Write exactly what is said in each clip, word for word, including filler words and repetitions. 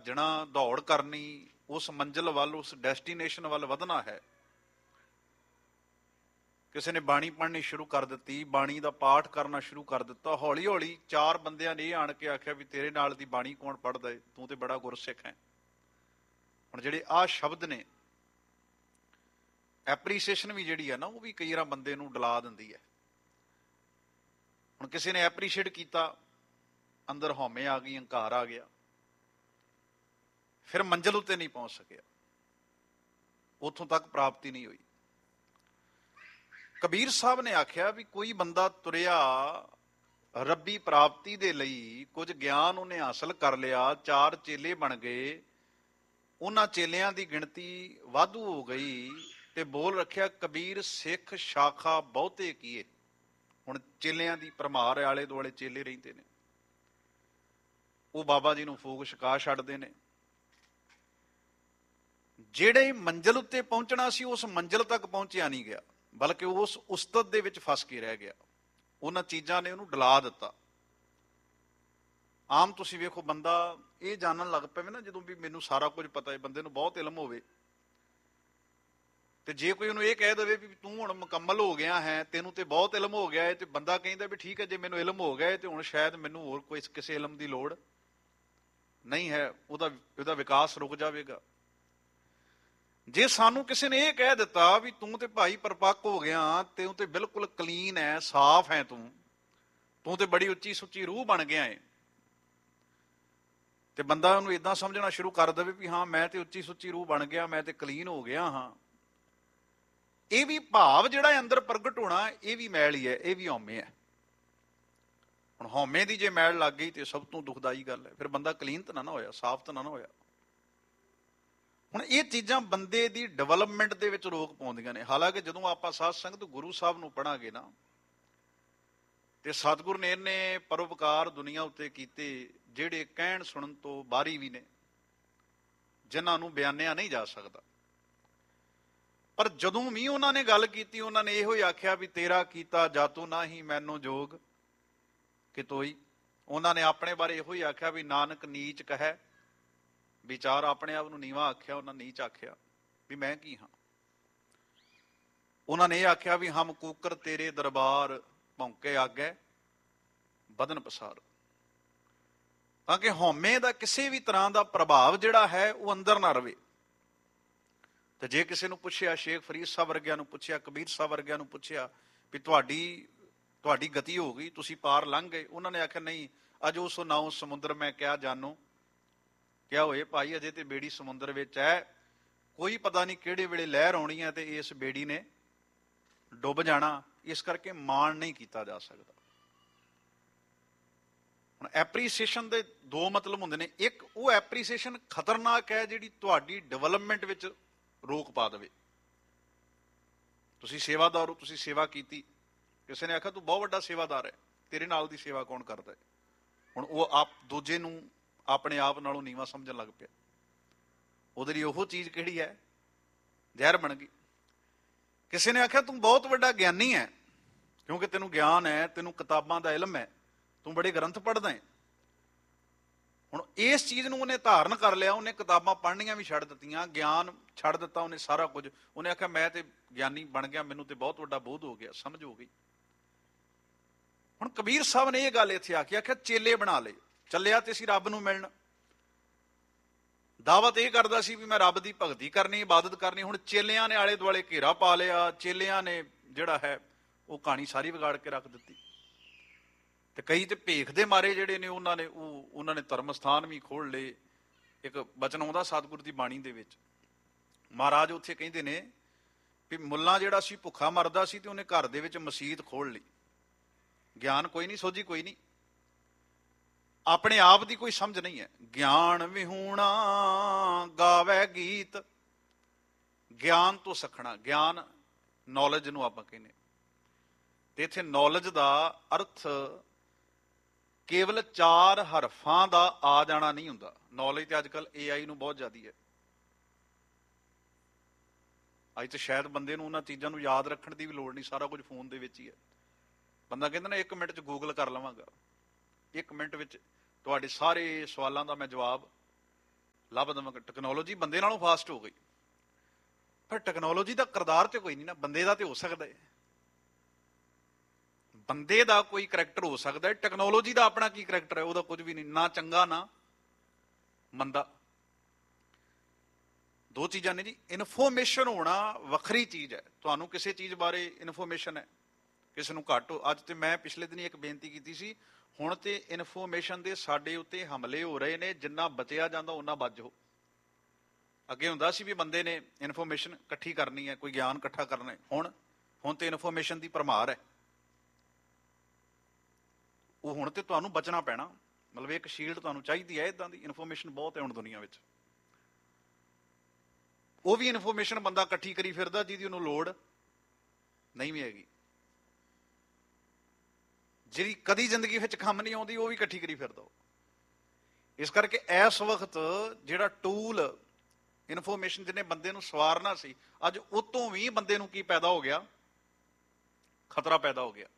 ਭੱਜਣਾ, ਦੌੜ ਕਰਨੀ, ਉਸ ਮੰਜ਼ਿਲ ਵੱਲ, ਉਸ ਡੈਸਟੀਨੇਸ਼ਨ ਵੱਲ ਵਧਣਾ ਹੈ। ਕਿਸੇ ਨੇ ਬਾਣੀ ਪੜ੍ਹਨੀ ਸ਼ੁਰੂ ਕਰ ਦਿੱਤੀ, ਬਾਣੀ ਦਾ ਪਾਠ ਕਰਨਾ ਸ਼ੁਰੂ ਕਰ ਦਿੱਤਾ। ਹੌਲੀ ਹੌਲੀ ਚਾਰ ਬੰਦਿਆਂ ਨੇ ਇਹ ਆਣ ਕੇ ਆਖਿਆ ਵੀ ਤੇਰੇ ਨਾਲ ਦੀ ਬਾਣੀ ਕੌਣ ਪੜ੍ਹਦਾ ਏ, ਤੂੰ ਤੇ ਬੜਾ ਗੁਰਸਿੱਖ ਹੈ। ਹੁਣ ਜਿਹੜੇ ਆਹ ਸ਼ਬਦ ਨੇ, ਐਪਰੀਸੀਏਸ਼ਨ ਵੀ ਜਿਹੜੀ ਹੈ ਨਾ, ਉਹ ਵੀ ਕਈ ਵਾਰ ਬੰਦੇ ਨੂੰ ਡਲਾ ਦਿੰਦੀ ਹੈ। ਹੁਣ ਕਿਸੇ ਨੇ ਐਪਰੀਸ਼ੀਏਟ ਕੀਤਾ, ਅੰਦਰ ਹਉਮੈ ਆ ਗਈ, ਹੰਕਾਰ ਆ ਗਿਆ, ਫਿਰ ਮੰਜ਼ਿਲ ਉੱਤੇ ਨਹੀਂ ਪਹੁੰਚ ਸਕਿਆ, ਉੱਥੋਂ ਤੱਕ ਪ੍ਰਾਪਤੀ ਨਹੀਂ ਹੋਈ। ਕਬੀਰ ਸਾਹਿਬ ਨੇ ਆਖਿਆ ਵੀ ਕੋਈ ਬੰਦਾ ਤੁਰਿਆ ਰੱਬੀ ਪ੍ਰਾਪਤੀ ਦੇ ਲਈ, ਕੁਝ ਗਿਆਨ ਉਹਨੇ ਹਾਸਲ ਕਰ ਲਿਆ, ਚਾਰ ਚੇਲੇ ਬਣ ਗਏ, ਉਹਨਾਂ ਚੇਲਿਆਂ ਦੀ ਗਿਣਤੀ ਵਾਧੂ ਹੋ ਗਈ ਤੇ ਬੋਲ ਰੱਖਿਆ ਕਬੀਰ ਸਿੱਖ ਸ਼ਾਖਾ ਬਹੁਤੇ ਕੀਏ। ਹੁਣ ਚੇਲਿਆਂ ਦੀ ਭਰਮਾਰ, ਆਲੇ ਦੁਆਲੇ ਚੇਲੇ ਰਹਿੰਦੇ ਨੇ, ਉਹ ਬਾਬਾ ਜੀ ਨੂੰ ਫੂਕ ਛਕਾ ਛੱਡਦੇ ਨੇ। ਜਿਹੜੇ ਮੰਜ਼ਿਲ ਉੱਤੇ ਪਹੁੰਚਣਾ ਸੀ, ਉਸ ਮੰਜ਼ਿਲ ਤੱਕ ਪਹੁੰਚਿਆ ਨਹੀਂ ਗਿਆ, ਬਲਕਿ ਉਸ ਉਸਤਤ ਦੇ ਵਿੱਚ ਫਸ ਕੇ ਰਹਿ ਗਿਆ। ਉਹਨਾਂ ਚੀਜ਼ਾਂ ਨੇ ਉਹਨੂੰ ਡਲਾ ਦਿੱਤਾ। ਆਮ ਤੁਸੀਂ ਵੇਖੋ, ਬੰਦਾ ਇਹ ਜਾਣਨ ਲੱਗ ਪਵੇ ਨਾ, ਜਦੋਂ ਵੀ ਮੈਨੂੰ ਸਾਰਾ ਕੁਝ ਪਤਾ ਹੈ, ਬੰਦੇ ਨੂੰ ਬਹੁਤ ਇਲਮ ਹੋਵੇ, ਤੇ ਜੇ ਕੋਈ ਉਹਨੂੰ ਇਹ ਕਹਿ ਦੇਵੇ ਵੀ ਤੂੰ ਹੁਣ ਮੁਕੰਮਲ ਹੋ ਗਿਆ ਹੈ, ਤੈਨੂੰ ਤੇ ਬਹੁਤ ਇਲਮ ਹੋ ਗਿਆ ਹੈ, ਤੇ ਬੰਦਾ ਕਹਿੰਦਾ ਵੀ ਠੀਕ ਹੈ, ਜੇ ਮੈਨੂੰ ਇਲਮ ਹੋ ਗਿਆ ਹੈ ਤੇ ਹੁਣ ਸ਼ਾਇਦ ਮੈਨੂੰ ਹੋਰ ਕੋਈ ਕਿਸੇ ਇਲਮ ਦੀ ਲੋੜ ਨਹੀਂ ਹੈ, ਉਹਦਾ ਉਹਦਾ ਵਿਕਾਸ ਰੁਕ ਜਾਵੇਗਾ। ਜੇ ਸਾਨੂੰ ਕਿਸੇ ਨੇ ਇਹ ਕਹਿ ਦਿੱਤਾ ਵੀ ਤੂੰ ਤੇ ਭਾਈ ਪਰਪੱਕ ਹੋ ਗਿਆ, ਤੈਨੂੰ ਤੇ ਬਿਲਕੁਲ ਕਲੀਨ ਹੈ, ਸਾਫ਼ ਹੈ, ਤੂੰ ਤੂੰ ਤੇ ਬੜੀ ਉੱਚੀ ਸੁੱਚੀ ਰੂਹ ਬਣ ਗਿਆ ਹੈ, ਤੇ ਬੰਦਾ ਉਹਨੂੰ ਏਦਾਂ ਸਮਝਣਾ ਸ਼ੁਰੂ ਕਰ ਦੇਵੇ ਵੀ ਹਾਂ ਮੈਂ ਤੇ ਉੱਚੀ ਸੁੱਚੀ ਰੂਹ ਬਣ ਗਿਆ, ਮੈਂ ਤੇ ਕਲੀਨ ਹੋ ਗਿਆ ਹਾਂ, ਇਹ ਵੀ ਭਾਵ ਜਿਹੜਾ ਅੰਦਰ ਪ੍ਰਗਟ ਹੋਣਾ, ਇਹ ਵੀ ਮੈਲ ਹੀ ਹੈ, ਇਹ ਵੀ ਹਉਮੈ ਹੈ। ਹੁਣ ਹਉਮੈ ਦੀ ਜੇ ਮੈਲ ਲੱਗ ਗਈ ਤੇ ਸਭ ਤੋਂ ਦੁਖਦਾਈ ਗੱਲ ਹੈ, ਫਿਰ ਬੰਦਾ ਕਲੀਨ ਤਾਂ ਨਾ ਹੋਇਆ, ਸਾਫ਼ ਤਾਂ ਨਾ ਹੋਇਆ। ਹੁਣ ਇਹ ਚੀਜ਼ਾਂ ਬੰਦੇ ਦੀ ਡਿਵੈਲਪਮੈਂਟ ਦੇ ਵਿੱਚ ਰੋਕ ਪਾਉਂਦੀਆਂ ਨੇ। ਹਾਲਾਂਕਿ ਜਦੋਂ ਆਪਾਂ ਸਾਧ ਸੰਗਤ ਗੁਰੂ ਸਾਹਿਬ ਨੂੰ ਪੜ੍ਹਾਂਗੇ ਨਾ, ਤੇ ਸਤਿਗੁਰ ਨੇ ਇਹਨੇ ਪਰਉਪਕਾਰ ਦੁਨੀਆ ਉੱਤੇ ਕੀਤੇ, ਜਿਹੜੇ ਕਹਿਣ ਸੁਣਨ ਤੋਂ ਬਾਹਰੀ ਵੀ ਨੇ, ਜਿਨ੍ਹਾਂ ਨੂੰ ਬਿਆਨਿਆ ਨਹੀਂ ਜਾ ਸਕਦਾ। ਪਰ ਜਦੋਂ ਵੀ ਉਹਨਾਂ ਨੇ ਗੱਲ ਕੀਤੀ, ਉਹਨਾਂ ਨੇ ਇਹੋ ਹੀ ਆਖਿਆ ਵੀ ਤੇਰਾ ਕੀਤਾ ਜਾਤੋ ਨਾ ਹੀ ਮੈਨੂੰ ਜੋਗ ਕਿਤੋਈ। ਉਹਨਾਂ ਨੇ ਆਪਣੇ ਬਾਰੇ ਇਹੋ ਹੀ ਆਖਿਆ ਵੀ ਨਾਨਕ ਨੀਚ ਕਹੈ ਵਿਚਾਰ, ਆਪਣੇ ਆਪ ਨੂੰ ਨੀਵਾਂ ਆਖਿਆ, ਉਹਨਾਂ ਨੀਚ ਆਖਿਆ ਵੀ ਮੈਂ ਕੀ ਹਾਂ। ਉਹਨਾਂ ਨੇ ਇਹ ਆਖਿਆ ਵੀ ਹਮ ਕੂਕਰ ਤੇਰੇ ਦਰਬਾਰ ਭੌਂਕੇ ਆਗੇ ਬਦਨ ਪਸਾਰ, ਤਾਂ ਕਿ ਹਉਮੈ ਦਾ ਕਿਸੇ ਵੀ ਤਰ੍ਹਾਂ ਦਾ ਪ੍ਰਭਾਵ ਜਿਹੜਾ ਹੈ ਉਹ ਅੰਦਰ ਨਾ ਰਵੇ। ਤੇ ਜੇ ਕਿਸੇ ਨੂੰ ਪੁੱਛਿਆ, ਸ਼ੇਖ ਫਰੀਦ ਸਾਹਿਬ ਵਰਗਿਆਂ ਨੂੰ ਪੁੱਛਿਆ, ਕਬੀਰ ਸਾਹਿਬ ਵਰਗਿਆਂ ਨੂੰ ਪੁੱਛਿਆ ਵੀ ਤੁਹਾਡੀ ਤੁਹਾਡੀ ਗਤੀ ਹੋ ਗਈ, ਤੁਸੀਂ ਪਾਰ ਲੰਘ ਗਏ, ਉਹਨਾਂ ਨੇ ਆਖਿਆ ਨਹੀਂ, ਅਜੋ ਸੋ ਨਾਉ ਸਮੁੰਦਰ ਮੈਂ ਕਿਆ ਜਾਨੋ। ਕਿਹਾ ਹੋਏ ਭਾਈ, ਅਜੇ ਤੇ ਬੇੜੀ ਸਮੁੰਦਰ ਵਿੱਚ ਹੈ, ਕੋਈ ਪਤਾ ਨਹੀਂ ਕਿਹੜੇ ਵੇਲੇ ਲਹਿਰ ਆਉਣੀ ਹੈ ਤੇ ਇਸ ਬੇੜੀ ਨੇ ਡੁੱਬ ਜਾਣਾ, ਇਸ ਕਰਕੇ ਮਾਣ ਨਹੀਂ ਕੀਤਾ ਜਾ ਸਕਦਾ। ਹੁਣ ਐਪਰੀਸੀਏਸ਼ਨ ਦੇ ਦੋ ਮਤਲਬ ਹੁੰਦੇ ਨੇ। ਇੱਕ ਉਹ ਐਪਰੀਸੀਏਸ਼ਨ ਖਤਰਨਾਕ ਹੈ ਜਿਹੜੀ ਤੁਹਾਡੀ ਡਿਵੈਲਪਮੈਂਟ ਵਿੱਚ ਰੋਕ ਪਾ ਦੇਵੇ। ਤੁਸੀਂ ਸੇਵਾਦਾਰ ਹੋ, ਤੁਸੀਂ ਸੇਵਾ ਕੀਤੀ, ਕਿਸੇ ਨੇ ਆਖਿਆ ਤੂੰ ਬਹੁਤ ਵੱਡਾ ਸੇਵਾਦਾਰ ਹੈ, ਤੇਰੇ ਨਾਲ ਦੀ ਸੇਵਾ ਕੌਣ ਕਰਦਾ ਹੈ? ਹੁਣ ਉਹ ਆਪ ਦੂਜੇ ਨੂੰ ਆਪਣੇ ਆਪ ਨਾਲੋਂ ਨੀਵਾਂ ਸਮਝਣ ਲੱਗ ਪਿਆ। ਉਹਦੇ ਲਈ ਉਹ ਚੀਜ਼ ਕਿਹੜੀ ਹੈ, ਜ਼ਹਿਰ ਬਣ ਗਈ। ਕਿਸੇ ਨੇ ਆਖਿਆ ਤੂੰ ਬਹੁਤ ਵੱਡਾ ਗਿਆਨੀ ਹੈ, ਕਿਉਂਕਿ ਤੈਨੂੰ ਗਿਆਨ ਹੈ, ਤੈਨੂੰ ਕਿਤਾਬਾਂ ਦਾ ਇਲਮ ਹੈ, ਤੂੰ ਬੜੇ ਗ੍ਰੰਥ ਪੜ੍ਹਦਾ ਹੈ। ਹੁਣ ਇਸ ਚੀਜ਼ ਨੂੰ ਉਹਨੇ ਧਾਰਨ ਕਰ ਲਿਆ, ਉਹਨੇ ਕਿਤਾਬਾਂ ਪੜ੍ਹਨੀਆਂ ਵੀ ਛੱਡ ਦਿੱਤੀਆਂ, ਗਿਆਨ ਛੱਡ ਦਿੱਤਾ ਉਹਨੇ, ਸਾਰਾ ਕੁਝ। ਉਹਨੇ ਆਖਿਆ ਮੈਂ ਤੇ ਗਿਆਨੀ ਬਣ ਗਿਆ, ਮੈਨੂੰ ਤੇ ਬਹੁਤ ਵੱਡਾ ਬੋਧ ਹੋ ਗਿਆ, ਸਮਝ ਹੋ ਗਈ। ਹੁਣ ਕਬੀਰ ਸਾਹਿਬ ਨੇ ਇਹ ਗੱਲ ਇੱਥੇ ਆ ਕੇ ਆਖਿਆ ਚੇਲੇ ਬਣਾ ਲਏ। ਚੱਲਿਆ ਤੇ ਸੀ ਰੱਬ ਨੂੰ ਮਿਲਣ, ਦਾਵਤ ਇਹ ਕਰਦਾ ਸੀ ਵੀ ਮੈਂ ਰੱਬ ਦੀ ਭਗਤੀ ਕਰਨੀ, ਇਬਾਦਤ ਕਰਨੀ। ਹੁਣ ਚੇਲਿਆਂ ਨੇ ਆਲੇ ਦੁਆਲੇ ਘੇਰਾ ਪਾ ਲਿਆ, ਚੇਲਿਆਂ ਨੇ ਜਿਹੜਾ ਹੈ ਉਹ ਕਹਾਣੀ ਸਾਰੀ ਵਿਗਾੜ ਕੇ ਰੱਖ ਦਿੱਤੀ। ਤੇ ਕਈ ਤੇ ਭੇਖ ਦੇ ਮਾਰੇ ਜਿਹੜੇ ਨੇ, ਉਹਨਾਂ ਨੇ ਉਹ ਉਹਨਾਂ ਨੇ ਧਰਮ ਸਥਾਨ ਵੀ ਖੋਲ ਲਏ। ਇੱਕ ਬਚਨ ਆਉਂਦਾ ਸਤਿਗੁਰ ਦੀ ਬਾਣੀ ਦੇ ਵਿੱਚ, ਮਹਾਰਾਜ ਉੱਥੇ ਕਹਿੰਦੇ ਨੇ ਵੀ ਮੁੱਲਾ ਜਿਹੜਾ ਸੀ ਭੁੱਖਾ ਮਰਦਾ ਸੀ ਤੇ ਉਹਨੇ ਘਰ ਦੇ ਵਿੱਚ ਮਸੀਤ ਖੋਲ ਲਈ। ਗਿਆਨ ਕੋਈ ਨਹੀਂ, ਸੋਝੀ ਕੋਈ ਨਹੀਂ, ਆਪਣੇ ਆਪ ਦੀ ਕੋਈ ਸਮਝ ਨਹੀਂ ਹੈ। ਗਿਆਨ ਵਿਹੂਣਾ ਗਾਵੇ ਗੀਤ, ਗਿਆਨ ਤੋਂ ਸਖਣਾ, ਗਿਆਨ ਨੌਲੇਜ ਨੂੰ ਆਪਾਂ ਕਹਿੰਦੇ। ਤੇ ਇੱਥੇ ਨੌਲੇਜ ਦਾ ਅਰਥ ਕੇਵਲ ਚਾਰ ਹਰਫਾਂ ਦਾ ਆ ਜਾਣਾ ਨਹੀਂ ਹੁੰਦਾ। ਨੌਲੇਜ ਤੇ ਅੱਜ ਕੱਲ੍ਹ ਏ ਆਈ ਨੂੰ ਬਹੁਤ ਜ਼ਿਆਦੀ ਹੈ। ਅੱਜ ਤੇ ਸ਼ਾਇਦ ਬੰਦੇ ਨੂੰ ਉਹਨਾਂ ਚੀਜ਼ਾਂ ਨੂੰ ਯਾਦ ਰੱਖਣ ਦੀ ਵੀ ਲੋੜ ਨਹੀਂ, ਸਾਰਾ ਕੁਝ ਫੋਨ ਦੇ ਵਿੱਚ ਹੀ ਹੈ। ਬੰਦਾ ਕਹਿੰਦਾ ਨਾ ਇੱਕ ਮਿੰਟ 'ਚ ਗੂਗਲ ਕਰ ਲਵਾਂਗਾ, ਇੱਕ ਮਿੰਟ ਵਿੱਚ ਤੁਹਾਡੇ ਸਾਰੇ ਸਵਾਲਾਂ ਦਾ ਮੈਂ ਜਵਾਬ ਲੱਭ ਦੇਵਾਂਗੇ। ਟੈਕਨੋਲੋਜੀ ਬੰਦੇ ਨਾਲੋਂ ਫਾਸਟ ਹੋ ਗਈ, ਪਰ ਟੈਕਨੋਲੋਜੀ ਦਾ ਕਿਰਦਾਰ ਤੇ ਕੋਈ ਨਹੀਂ ਨਾ, ਬੰਦੇ ਦਾ ਤੇ ਹੋ ਸਕਦਾ ਹੈ। ਬੰਦੇ ਦਾ ਕੋਈ ਕਰੈਕਟਰ ਹੋ ਸਕਦਾ ਹੈ, ਟੈਕਨੋਲੋਜੀ ਦਾ ਆਪਣਾ ਕੀ ਕਰੈਕਟਰ ਹੈ? ਉਹਦਾ ਕੁਝ ਵੀ ਨਹੀਂ, ਨਾ ਚੰਗਾ ਨਾ ਮੰਦਾ। ਦੋ ਚੀਜ਼ਾਂ ਨੇ ਜੀ। ਇਨਫੋਰਮੇਸ਼ਨ ਹੋਣਾ ਵੱਖਰੀ ਚੀਜ਼ ਹੈ, ਤੁਹਾਨੂੰ ਕਿਸੇ ਚੀਜ਼ ਬਾਰੇ ਇਨਫੋਰਮੇਸ਼ਨ ਹੈ, ਕਿਸੇ ਨੂੰ ਘੱਟ। ਅੱਜ ਤੇ ਮੈਂ ਪਿਛਲੇ ਦਿਨੀ ਇੱਕ ਬੇਨਤੀ ਕੀਤੀ ਸੀ, ਹੁਣ ਤੇ ਇਨਫੋਰਮੇਸ਼ਨ ਦੇ ਸਾਡੇ ਉੱਤੇ ਹਮਲੇ ਹੋ ਰਹੇ ਨੇ, ਜਿੰਨਾ ਬਚਿਆ ਜਾਂਦਾ ਉਹਨਾਂ ਬਚ ਜਾਓ। ਅੱਗੇ ਹੁੰਦਾ ਸੀ ਵੀ ਬੰਦੇ ਨੇ ਇਨਫੋਰਮੇਸ਼ਨ ਇਕੱਠੀ ਕਰਨੀ ਹੈ, ਕੋਈ ਗਿਆਨ ਇਕੱਠਾ ਕਰਨਾ ਹੈ, ਹੁਣ ਹੁਣ ਤੇ ਇਨਫੋਰਮੇਸ਼ਨ ਦੀ ਭਰਮਾਰ ਹੈ। ਉਹ ਹੁਣ ਤੇ ਤੁਹਾਨੂੰ ਬਚਣਾ ਪੈਣਾ, ਮਤਲਬ ਇੱਕ ਸ਼ੀਲਡ ਤੁਹਾਨੂੰ ਚਾਹੀਦੀ ਹੈ। ਇਦਾਂ ਦੀ ਇਨਫੋਰਮੇਸ਼ਨ ਬਹੁਤ ਹੈ ਹੁਣ ਦੁਨੀਆ ਵਿੱਚ। ਉਹ ਵੀ ਇਨਫੋਰਮੇਸ਼ਨ ਬੰਦਾ ਇਕੱਠੀ ਕਰੀ ਫਿਰਦਾ ਜਿਹਦੀ ਉਹਨੂੰ ਲੋੜ ਨਹੀਂ ਵੀ ਹੈਗੀ, ਜਿਹੜੀ ਕਦੀ ਜ਼ਿੰਦਗੀ ਵਿੱਚ ਕੰਮ ਨਹੀਂ ਆਉਂਦੀ, ਉਹ ਵੀ ਇਕੱਠੀ ਕਰੀ ਫਿਰਦਾ। ਇਸ ਕਰਕੇ ਇਸ ਵਕਤ ਜਿਹੜਾ ਟੂਲ ਇਨਫੋਰਮੇਸ਼ਨ ਜਿਹਨੇ ਬੰਦੇ ਨੂੰ ਸਵਾਰਨਾ ਸੀ, ਅੱਜ ਉਤੋਂ ਵੀ ਬੰਦੇ ਨੂੰ ਕੀ ਪੈਦਾ ਹੋ ਗਿਆ? ਖਤਰਾ ਪੈਦਾ ਹੋ ਗਿਆ।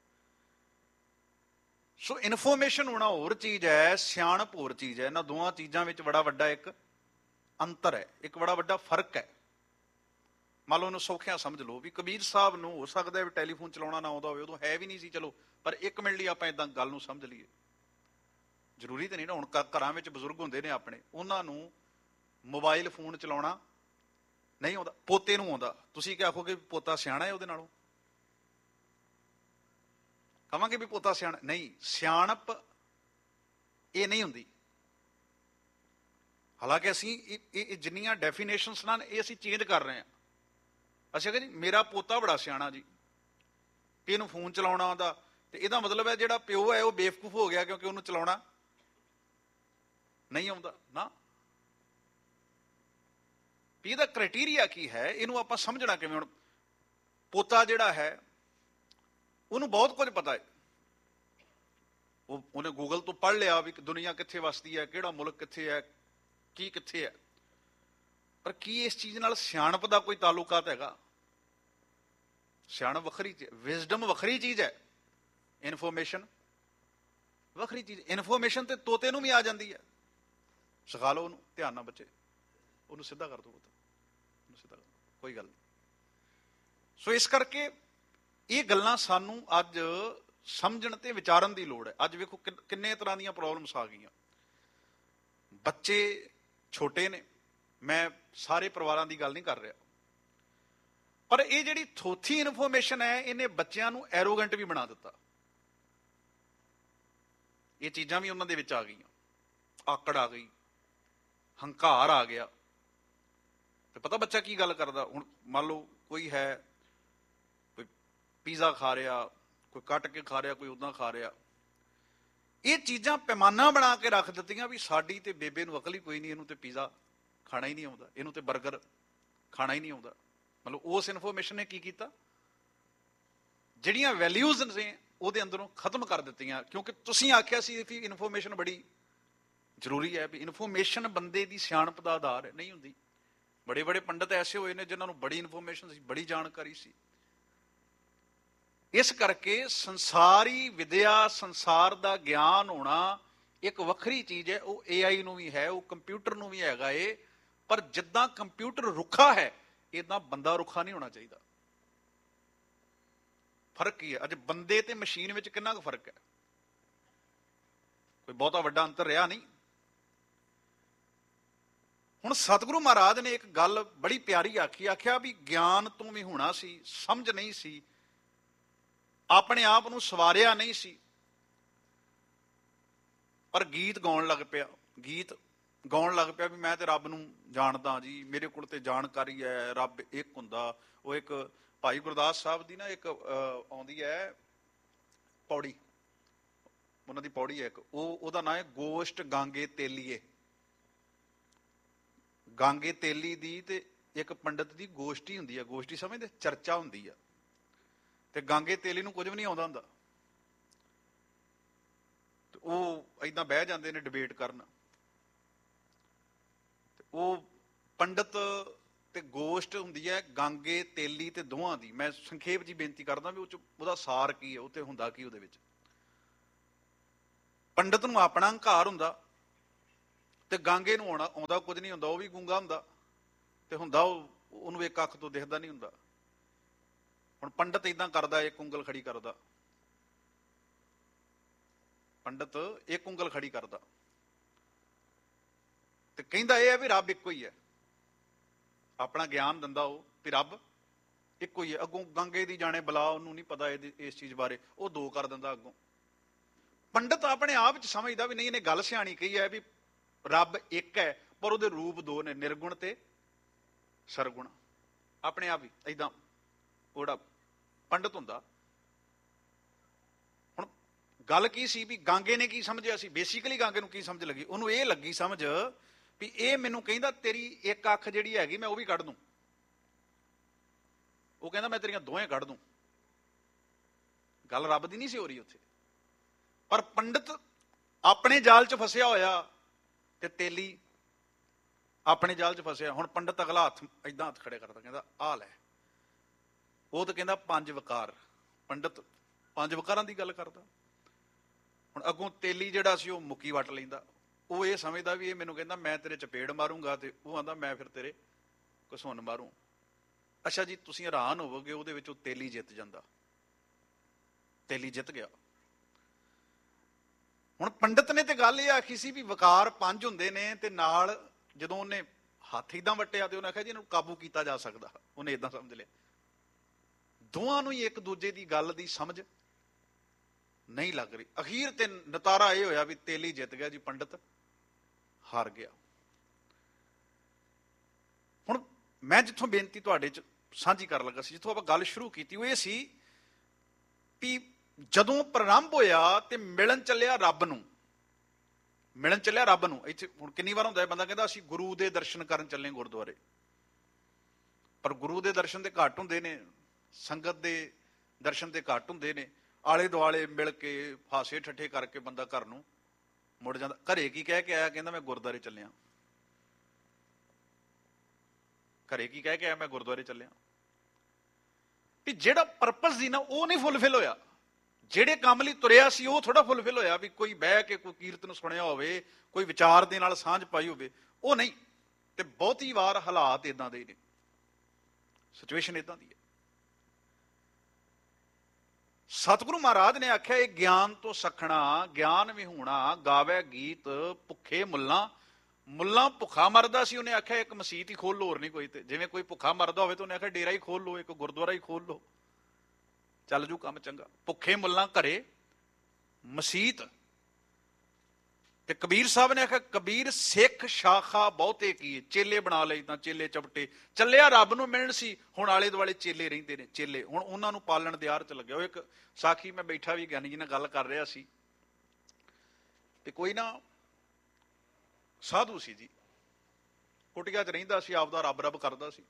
ਸੋ ਇਨਫੋਰਮੇਸ਼ਨ ਹੋਣਾ ਹੋਰ ਚੀਜ਼ ਹੈ, ਸਿਆਣਪ ਹੋਰ ਚੀਜ਼ ਹੈ। ਇਹਨਾਂ ਦੋਵਾਂ ਚੀਜ਼ਾਂ ਵਿੱਚ ਬੜਾ ਵੱਡਾ ਇੱਕ ਅੰਤਰ ਹੈ, ਇੱਕ ਬੜਾ ਵੱਡਾ ਫਰਕ ਹੈ। ਮੰਨ ਲਓ ਉਹਨੂੰ ਸੌਖਿਆ ਸਮਝ ਲਓ ਵੀ ਕਬੀਰ ਸਾਹਿਬ ਨੂੰ ਹੋ ਸਕਦਾ ਵੀ ਟੈਲੀਫੋਨ ਚਲਾਉਣਾ ਨਾ ਆਉਂਦਾ ਹੋਵੇ, ਉਦੋਂ ਹੈ ਵੀ ਨਹੀਂ ਸੀ, ਚਲੋ, ਪਰ ਇੱਕ ਮਿੰਟ ਲਈ ਆਪਾਂ ਏਦਾਂ ਗੱਲ ਨੂੰ ਸਮਝ ਲਈਏ। ਜ਼ਰੂਰੀ ਤਾਂ ਨਹੀਂ ਨਾ, ਹੁਣ ਘਰਾਂ ਵਿੱਚ ਬਜ਼ੁਰਗ ਹੁੰਦੇ ਨੇ ਆਪਣੇ, ਉਹਨਾਂ ਨੂੰ ਮੋਬਾਈਲ ਫੋਨ ਚਲਾਉਣਾ ਨਹੀਂ ਆਉਂਦਾ, ਪੋਤੇ ਨੂੰ ਆਉਂਦਾ। ਤੁਸੀਂ ਕੀ ਆਖੋਗੇ? ਪੋਤਾ ਸਿਆਣਾ ਹੈ ਉਹਦੇ ਨਾਲੋਂ? ਕਹਾਂਗੇ ਵੀ ਪੋਤਾ ਸਿਆਣਾ ਨਹੀਂ। ਸਿਆਣਪ ਇਹ ਨਹੀਂ ਹੁੰਦੀ। ਹਾਲਾਂਕਿ ਅਸੀਂ ਇਹ ਜਿੰਨੀਆਂ ਡੈਫੀਨੇਸ਼ਨਸ ਨਾਲ ਇਹ ਅਸੀਂ ਚੇਂਜ ਕਰ ਰਹੇ ਹਾਂ। ਅਸੀਂ ਕਹਿੰਦੇ ਜੀ ਮੇਰਾ ਪੋਤਾ ਬੜਾ ਸਿਆਣਾ ਜੀ, ਕਿ ਇਹਨੂੰ ਫੋਨ ਚਲਾਉਣਾ ਆਉਂਦਾ, ਤੇ ਇਹਦਾ ਮਤਲਬ ਹੈ ਜਿਹੜਾ ਪਿਓ ਹੈ ਉਹ ਬੇਵਕੂਫ ਹੋ ਗਿਆ ਕਿਉਂਕਿ ਉਹਨੂੰ ਚਲਾਉਣਾ ਨਹੀਂ ਆਉਂਦਾ ਨਾ। ਵੀ ਇਹਦਾ ਕ੍ਰਾਈਟੀਰੀਆ ਕੀ ਹੈ, ਇਹਨੂੰ ਆਪਾਂ ਸਮਝਣਾ ਕਿਵੇਂ? ਹੁਣ ਪੋਤਾ ਜਿਹੜਾ ਹੈ ਉਹਨੂੰ ਬਹੁਤ ਕੁਝ ਪਤਾ ਹੈ, ਉਹ ਉਹਨੇ ਗੂਗਲ ਤੋਂ ਪੜ੍ਹ ਲਿਆ ਵੀ ਦੁਨੀਆ ਕਿੱਥੇ ਵਸਦੀ ਹੈ, ਕਿਹੜਾ ਮੁਲਕ ਕਿੱਥੇ ਹੈ, ਕੀ ਕਿੱਥੇ ਹੈ, ਪਰ ਕੀ ਇਸ ਚੀਜ਼ ਨਾਲ ਸਿਆਣਪ ਦਾ ਕੋਈ ਤਾਲੁਕਾਤ ਹੈਗਾ? ਸਿਆਣਪ ਵੱਖਰੀ ਚੀਜ਼, ਵਿਜ਼ਡਮ ਵੱਖਰੀ ਚੀਜ਼ ਹੈ, ਇਨਫੋਰਮੇਸ਼ਨ ਵੱਖਰੀ ਚੀਜ਼। ਇਨਫੋਰਮੇਸ਼ਨ ਤੇ ਤੋਤੇ ਨੂੰ ਵੀ ਆ ਜਾਂਦੀ ਹੈ, ਸਿਖਾ ਲਓ ਉਹਨੂੰ, ਧਿਆਨ ਨਾਲ ਬੱਚੇ, ਉਹਨੂੰ ਸਿੱਧਾ ਕਰ ਦਿਓ, ਉਹਨੂੰ ਸਿੱਧਾ ਕਰ ਦਿਓ, ਕੋਈ ਗੱਲ ਨਹੀਂ। ਸੋ ਇਸ ਕਰਕੇ ਇਹ ਗੱਲਾਂ ਸਾਨੂੰ ਅੱਜ ਸਮਝਣ ਤੇ ਵਿਚਾਰਨ ਦੀ ਲੋੜ ਹੈ। ਅੱਜ ਵੇਖੋ ਕਿੰਨੇ ਤਰ੍ਹਾਂ ਦੀਆਂ ਪ੍ਰੋਬਲਮਸ ਆ ਗਈਆਂ। ਬੱਚੇ ਛੋਟੇ ਨੇ, ਮੈਂ ਸਾਰੇ ਪਰਿਵਾਰਾਂ ਦੀ ਗੱਲ ਨਹੀਂ ਕਰ ਰਿਹਾ, ਪਰ ਇਹ ਜਿਹੜੀ ਥੋਥੀ ਇਨਫੋਰਮੇਸ਼ਨ ਹੈ, ਇਹਨੇ ਬੱਚਿਆਂ ਨੂੰ ਐਰੋਗੈਂਟ ਵੀ ਬਣਾ ਦਿੱਤਾ। ਇਹ ਚੀਜ਼ਾਂ ਵੀ ਉਹਨਾਂ ਦੇ ਵਿੱਚ ਆ ਗਈਆਂ, ਆਕੜ ਆ ਗਈ, ਹੰਕਾਰ ਆ ਗਿਆ। ਤੇ ਪਤਾ ਬੱਚਾ ਕੀ ਗੱਲ ਕਰਦਾ? ਹੁਣ ਮੰਨ ਲਓ ਕੋਈ ਹੈ, ਕੋਈ ਪੀਜ਼ਾ ਖਾ ਰਿਹਾ, ਕੋਈ ਕੱਟ ਕੇ ਖਾ ਰਿਹਾ, ਕੋਈ ਉਦਾਂ ਖਾ ਰਿਹਾ। ਇਹ ਚੀਜ਼ਾਂ ਪੈਮਾਨਾ ਬਣਾ ਕੇ ਰੱਖ ਦਿੱਤੀਆਂ ਵੀ ਸਾਡੀ ਤੇ ਬੇਬੇ ਨੂੰ ਅਕਲ ਹੀ ਕੋਈ ਨਹੀਂ, ਇਹਨੂੰ ਤੇ ਪੀਜ਼ਾ ਖਾਣਾ ਹੀ ਨਹੀਂ ਆਉਂਦਾ, ਇਹਨੂੰ ਤੇ ਬਰਗਰ ਖਾਣਾ ਹੀ ਨਹੀਂ ਆਉਂਦਾ। ਮਤਲਬ ਉਸ ਇਨਫੋਰਮੇਸ਼ਨ ਨੇ ਕੀ ਕੀਤਾ? ਜਿਹੜੀਆਂ ਵੈਲਿਊਜ਼ ਨੇ ਉਹਦੇ ਅੰਦਰੋਂ ਖਤਮ ਕਰ ਦਿੱਤੀਆਂ। ਕਿਉਂਕਿ ਤੁਸੀਂ ਆਖਿਆ ਸੀ ਕਿ ਇਨਫੋਰਮੇਸ਼ਨ ਬੜੀ ਜ਼ਰੂਰੀ ਹੈ, ਵੀ ਇਨਫੋਰਮੇਸ਼ਨ ਬੰਦੇ ਦੀ ਸਿਆਣਪ ਦਾ ਆਧਾਰ ਹੈ, ਨਹੀਂ ਹੁੰਦੀ। ਬੜੇ ਬੜੇ ਪੰਡਤ ਐਸੇ ਹੋਏ ਨੇ ਜਿਨ੍ਹਾਂ ਨੂੰ ਬੜੀ ਇਨਫੋਰਮੇਸ਼ਨ ਸੀ, ਬੜੀ ਜਾਣਕਾਰੀ ਸੀ। ਇਸ ਕਰਕੇ ਸੰਸਾਰੀ ਵਿਦਿਆ, ਸੰਸਾਰ ਦਾ ਗਿਆਨ ਹੋਣਾ ਇੱਕ ਵੱਖਰੀ ਚੀਜ਼ ਹੈ। ਉਹ ਏ ਆਈ ਨੂੰ ਵੀ ਹੈ, ਉਹ ਕੰਪਿਊਟਰ ਨੂੰ ਵੀ ਹੈਗਾ ਏ, ਪਰ ਜਿੱਦਾਂ ਕੰਪਿਊਟਰ ਰੁੱਖਾ ਹੈ, ਏਦਾਂ ਬੰਦਾ ਰੁੱਖਾ ਨਹੀਂ ਹੋਣਾ ਚਾਹੀਦਾ। ਫਰਕ ਕੀ ਹੈ? ਅੱਜ ਬੰਦੇ ਤੇ ਮਸ਼ੀਨ ਵਿੱਚ ਕਿੰਨਾ ਕੁ ਫਰਕ ਹੈ? ਕੋਈ ਬਹੁਤਾ ਵੱਡਾ ਅੰਤਰ ਰਿਹਾ ਨਹੀਂ। ਹੁਣ ਸਤਿਗੁਰੂ ਮਹਾਰਾਜ ਨੇ ਇੱਕ ਗੱਲ ਬੜੀ ਪਿਆਰੀ ਆਖੀ, ਆਖਿਆ ਵੀ ਗਿਆਨ ਤੋਂ ਵੀ ਹੋਣਾ ਸੀ, ਸਮਝ ਨਹੀਂ ਸੀ, ਆਪਣੇ ਆਪ ਨੂੰ ਸਵਾਰਿਆ ਨਹੀਂ ਸੀ, ਪਰ ਗੀਤ ਗਾਉਣ ਲੱਗ ਪਿਆ। ਗੀਤ ਗਾਉਣ ਲੱਗ ਪਿਆ ਵੀ ਮੈਂ ਤੇ ਰੱਬ ਨੂੰ ਜਾਣਦਾ ਜੀ, ਮੇਰੇ ਕੋਲ ਤੇ ਜਾਣਕਾਰੀ ਹੈ, ਰੱਬ ਇੱਕ ਹੁੰਦਾ। ਉਹ ਇੱਕ ਭਾਈ ਗੁਰਦਾਸ ਸਾਹਿਬ ਦੀ ਨਾ ਇੱਕ ਆਉਂਦੀ ਹੈ ਪੌੜੀ, ਉਹਨਾਂ ਦੀ ਪੌੜੀ ਹੈ ਇੱਕ, ਉਹ ਉਹਦਾ ਨਾਂ ਹੈ ਗੋਸ਼ਟ ਗਾਂਗੇ ਤੇਲੀਏ। ਗਾਂਗੇ ਤੇਲੀ ਦੀ ਤੇ ਇੱਕ ਪੰਡਤ ਦੀ ਗੋਸ਼ਟੀ ਹੁੰਦੀ ਹੈ, ਗੋਸ਼ਟੀ ਸਮਝਦੇ, ਚਰਚਾ ਹੁੰਦੀ ਆ, ਤੇ ਗਾਂਗੇ ਤੇਲੀ ਨੂੰ ਕੁਝ ਵੀ ਨਹੀਂ ਆਉਂਦਾ ਹੁੰਦਾ, ਤੇ ਉਹ ਏਦਾਂ ਬਹਿ ਜਾਂਦੇ ਨੇ ਡਿਬੇਟ ਕਰਨ। ਤੇ ਉਹ ਪੰਡਤ ਤੇ ਗੋਸ਼ਟ ਹੁੰਦੀ ਹੈ ਗਾਂਗੇ ਤੇਲੀ ਤੇ ਦੋਹਾਂ ਦੀ। ਮੈਂ ਸੰਖੇਪ ਜੀ ਬੇਨਤੀ ਕਰਦਾ ਵੀ ਉਹ ਚ ਉਹਦਾ ਸਾਰ ਕੀ ਹੈ, ਉੱਥੇ ਹੁੰਦਾ ਕੀ ਉਹਦੇ ਵਿੱਚ। ਪੰਡਤ ਨੂੰ ਆਪਣਾ ਹੰਕਾਰ ਹੁੰਦਾ, ਤੇ ਗਾਂਗੇ ਨੂੰ ਆਉਣਾ ਆਉਂਦਾ ਕੁਝ ਨਹੀਂ ਹੁੰਦਾ, ਉਹ ਵੀ ਗੂੰਗਾ ਹੁੰਦਾ, ਤੇ ਹੁੰਦਾ ਉਹ ਉਹਨੂੰ ਇੱਕ ਅੱਖ ਤੋਂ ਦਿਖਦਾ ਨਹੀਂ ਹੁੰਦਾ। ਹੁਣ ਪੰਡਤ ਏਦਾਂ ਕਰਦਾ, ਇੱਕ ਉਂਗਲ ਖੜੀ ਕਰਦਾ, ਪੰਡਤ ਇੱਕ ਉਂਗਲ ਖੜੀ ਕਰਦਾ ਤੇ ਕਹਿੰਦਾ ਇਹ ਹੈ ਵੀ ਰੱਬ ਇੱਕੋ ਹੀ ਹੈ, ਆਪਣਾ ਗਿਆਨ ਦਿੰਦਾ ਉਹ ਵੀ ਰੱਬ ਇੱਕੋ ਹੀ ਹੈ। ਅੱਗੋਂ ਗਾਂਗੇ ਦੀ ਜਾਣੇ ਬਲਾ, ਉਹਨੂੰ ਨਹੀਂ ਪਤਾ ਇਹਦੀ ਇਸ ਚੀਜ਼ ਬਾਰੇ, ਉਹ ਦੋ ਕਰ ਦਿੰਦਾ ਅੱਗੋਂ। ਪੰਡਤ ਆਪਣੇ ਆਪ ਚ ਸਮਝਦਾ ਵੀ ਨਹੀਂ, ਇਹਨੇ ਗੱਲ ਸਿਆਣੀ ਕਹੀ ਹੈ ਵੀ ਰੱਬ ਇੱਕ ਹੈ ਪਰ ਉਹਦੇ ਰੂਪ ਦੋ ਨੇ, ਨਿਰਗੁਣ ਤੇ ਸਰਗੁਣ। ਆਪਣੇ ਆਪ ਹੀ ਏਦਾਂ ਉਹਦਾ ਪੰਡਤ ਹੁੰਦਾ। ਹੁਣ ਗੱਲ ਕੀ ਸੀ ਵੀ ਗਾਂਗੇ ਨੇ ਕੀ ਸਮਝਿਆ ਸੀ, ਬੇਸਿਕਲੀ ਗਾਂਗੇ ਨੂੰ ਕੀ ਸਮਝ ਲੱਗੀ, ਉਹਨੂੰ ਇਹ ਲੱਗੀ ਸਮਝ ਵੀ ਇਹ ਮੈਨੂੰ ਕਹਿੰਦਾ ਤੇਰੀ ਇੱਕ ਅੱਖ ਜਿਹੜੀ ਹੈਗੀ ਮੈਂ ਉਹ ਵੀ ਕੱਢ ਦੂੰ, ਉਹ ਕਹਿੰਦਾ ਮੈਂ ਤੇਰੀਆਂ ਦੋਵੇਂ ਕੱਢ ਦੂੰ। ਗੱਲ ਰੱਬ ਦੀ ਨਹੀਂ ਸੀ ਹੋ ਰਹੀ ਉੱਥੇ, ਪਰ ਪੰਡਤ ਆਪਣੇ ਜਾਲ ਚ ਫਸਿਆ ਹੋਇਆ ਤੇ ਤੇਲੀ ਆਪਣੇ ਜਾਲ ਚ ਫਸਿਆ। ਹੁਣ ਪੰਡਤ ਅਗਲਾ ਹੱਥ ਏਦਾਂ ਹੱਥ ਖੜੇ ਕਰਦਾ, ਕਹਿੰਦਾ ਆ ਲੈ, ਉਹ ਤਾਂ ਕਹਿੰਦਾ ਪੰਜ ਵਕਾਰ, ਪੰਡਤ ਪੰਜ ਵਕਾਰਾਂ ਦੀ ਗੱਲ ਕਰਦਾ। ਹੁਣ ਅੱਗੋਂ ਤੇਲੀ ਜਿਹੜਾ ਸੀ ਉਹ ਮੁੱਕੀ ਵੱਟ ਲੈਂਦਾ, ਉਹ ਇਹ ਸਮਝਦਾ ਵੀ ਇਹ ਮੈਨੂੰ ਕਹਿੰਦਾ ਮੈਂ ਤੇਰੇ ਚਪੇੜ ਮਾਰੂੰਗਾ, ਤੇ ਉਹ ਆਂਦਾ ਮੈਂ ਫਿਰ ਤੇਰੇ ਘਸੁੰਨ ਮਾਰੂ। ਅੱਛਾ ਜੀ, ਤੁਸੀਂ ਹੈਰਾਨ ਹੋਵੋਗੇ, ਉਹਦੇ ਵਿੱਚ ਉਹ ਤੇਲੀ ਜਿੱਤ ਜਾਂਦਾ, ਤੇਲੀ ਜਿੱਤ ਗਿਆ। ਹੁਣ ਪੰਡਤ ਨੇ ਤੇ ਗੱਲ ਇਹ ਆਖੀ ਸੀ ਵੀ ਵਕਾਰ ਪੰਜ ਹੁੰਦੇ ਨੇ, ਤੇ ਨਾਲ ਜਦੋਂ ਉਹਨੇ ਹੱਥ ਏਦਾਂ ਵੱਟਿਆ ਤੇ ਉਹਨੇ ਆਖਿਆ ਜੀ ਇਹਨੂੰ ਕਾਬੂ ਕੀਤਾ ਜਾ ਸਕਦਾ, ਉਹਨੇ ਏਦਾਂ ਸਮਝ ਲਿਆ। ਦੋਵਾਂ ਨੂੰ ਹੀ ਇੱਕ ਦੂਜੇ ਦੀ ਗੱਲ ਦੀ ਸਮਝ ਨਹੀਂ ਲੱਗ ਰਹੀ। ਅਖੀਰ ਤੇ ਨਤਾਰਾ ਇਹ ਹੋਇਆ ਵੀ ਤੇਲੀ ਜਿੱਤ ਗਿਆ ਜੀ, ਪੰਡਤ ਹਾਰ ਗਿਆ। ਹੁਣ ਮੈਂ ਜਿੱਥੋਂ ਬੇਨਤੀ ਤੁਹਾਡੇ ਚ ਸਾਂਝੀ ਕਰਨ ਲੱਗਾ ਸੀ, ਜਿੱਥੋਂ ਆਪਾਂ ਗੱਲ ਸ਼ੁਰੂ ਕੀਤੀ, ਉਹ ਇਹ ਸੀ ਵੀ ਜਦੋਂ ਪ੍ਰਾਰੰਭ ਹੋਇਆ ਤੇ ਮਿਲਣ ਚੱਲਿਆ ਰੱਬ ਨੂੰ, ਮਿਲਣ ਚੱਲਿਆ ਰੱਬ ਨੂੰ। ਇੱਥੇ ਹੁਣ ਕਿੰਨੀ ਵਾਰ ਹੁੰਦਾ ਬੰਦਾ ਕਹਿੰਦਾ ਅਸੀਂ ਗੁਰੂ ਦੇ ਦਰਸ਼ਨ ਕਰਨ ਚੱਲੇ ਗੁਰਦੁਆਰੇ, ਪਰ ਗੁਰੂ ਦੇ ਦਰਸ਼ਨ ਤੇ ਘੱਟ ਹੁੰਦੇ ਨੇ, ਸੰਗਤ ਦੇ ਦਰਸ਼ਨ ਤੇ ਘੱਟ ਹੁੰਦੇ ਨੇ। ਆਲੇ ਦੁਆਲੇ ਮਿਲ ਕੇ ਹਾਸੇ ਠੱਠੇ ਕਰਕੇ ਬੰਦਾ ਘਰ ਨੂੰ ਮੁੜ ਜਾਂਦਾ। ਘਰੇ ਕੀ ਕਹਿ ਕੇ ਆਇਆ, ਕਹਿੰਦਾ ਮੈਂ ਗੁਰਦੁਆਰੇ ਚੱਲਿਆ। ਘਰੇ ਕੀ ਕਹਿ ਕੇ ਆਇਆ, ਮੈਂ ਗੁਰਦੁਆਰੇ ਚੱਲਿਆ। ਵੀ ਜਿਹੜਾ ਪਰਪਸ ਸੀ ਨਾ ਉਹ ਨਹੀਂ ਫੁੱਲਫਿਲ ਹੋਇਆ, ਜਿਹੜੇ ਕੰਮ ਲਈ ਤੁਰਿਆ ਸੀ ਉਹ ਥੋੜਾ ਫੁੱਲਫਿਲ ਹੋਇਆ। ਵੀ ਕੋਈ ਬਹਿ ਕੇ ਕੋਈ ਕੀਰਤਨ ਸੁਣਿਆ ਹੋਵੇ, ਕੋਈ ਵਿਚਾਰ ਦੇ ਨਾਲ ਸਾਂਝ ਪਾਈ ਹੋਵੇ, ਉਹ ਨਹੀਂ। ਤੇ ਬਹੁਤੀ ਵਾਰ ਹਾਲਾਤ ਇਦਾਂ ਦੇ ਨੇ, ਸਿਚੁਏਸ਼ਨ ਇਦਾਂ ਦੀ ਹੈ। ਸਤਿਗੁਰੂ ਮਹਾਰਾਜ ਨੇ ਆਖਿਆ ਇਹ ਗਿਆਨ ਤੋਂ ਸਖਣਾ ਗਿਆਨ ਵਿਹੂਣਾ, ਗਾਵੇ ਗੀਤ ਭੁੱਖੇ ਮੁੱਲਾਂ। ਮੁੱਲਾਂ ਭੁੱਖਾ ਮਰਦਾ ਸੀ, ਉਹਨੇ ਆਖਿਆ ਇੱਕ ਮਸੀਤ ਹੀ ਖੋਲ ਲੋ, ਹੋਰ ਨਹੀਂ ਕੋਈ। ਤੇ ਜਿਵੇਂ ਕੋਈ ਭੁੱਖਾ ਮਰਦਾ ਹੋਵੇ ਤਾਂ ਉਹਨੇ ਆਖਿਆ ਡੇਰਾ ਹੀ ਖੋਲ ਲੋ, ਇੱਕ ਗੁਰਦੁਆਰਾ ਹੀ ਖੋਲ ਲੋ, ਚੱਲ ਜੂ ਕੰਮ ਚੰਗਾ। ਭੁੱਖੇ ਮੁੱਲਾਂ ਘਰੇ ਮਸੀਤ। ਤੇ ਕਬੀਰ ਸਾਹਿਬ ਨੇ ਆਖਿਆ ਕਬੀਰ ਸਿੱਖ ਸ਼ਾਖਾ ਬਹੁਤੇ ਕੀ, ਚੇਲੇ ਬਣਾ ਲਈ ਤਾਂ ਚੇਲੇ ਚਪਟੇ। ਚੱਲਿਆ ਰੱਬ ਨੂੰ ਮਿਲਣ ਸੀ, ਹੁਣ ਆਲੇ ਦੁਆਲੇ ਚੇਲੇ ਰਹਿੰਦੇ ਨੇ, ਚੇਲੇ ਹੁਣ ਉਹਨਾਂ ਨੂੰ ਪਾਲਣ ਦੇ ਆਰ ਚ ਲੱਗਿਆ। ਉਹ ਇੱਕ ਸਾਖੀ ਮੈਂ ਬੈਠਾ ਵੀ ਗਿਆਨੀ ਜੀ ਨਾਲ ਗੱਲ ਕਰ ਰਿਹਾ ਸੀ, ਤੇ ਕੋਈ ਨਾ ਸਾਧੂ ਸੀ ਜੀ, ਕੁਟੀਆ ਚ ਰਹਿੰਦਾ ਸੀ, ਆਪਦਾ ਰੱਬ ਰੱਬ ਕਰਦਾ ਸੀ।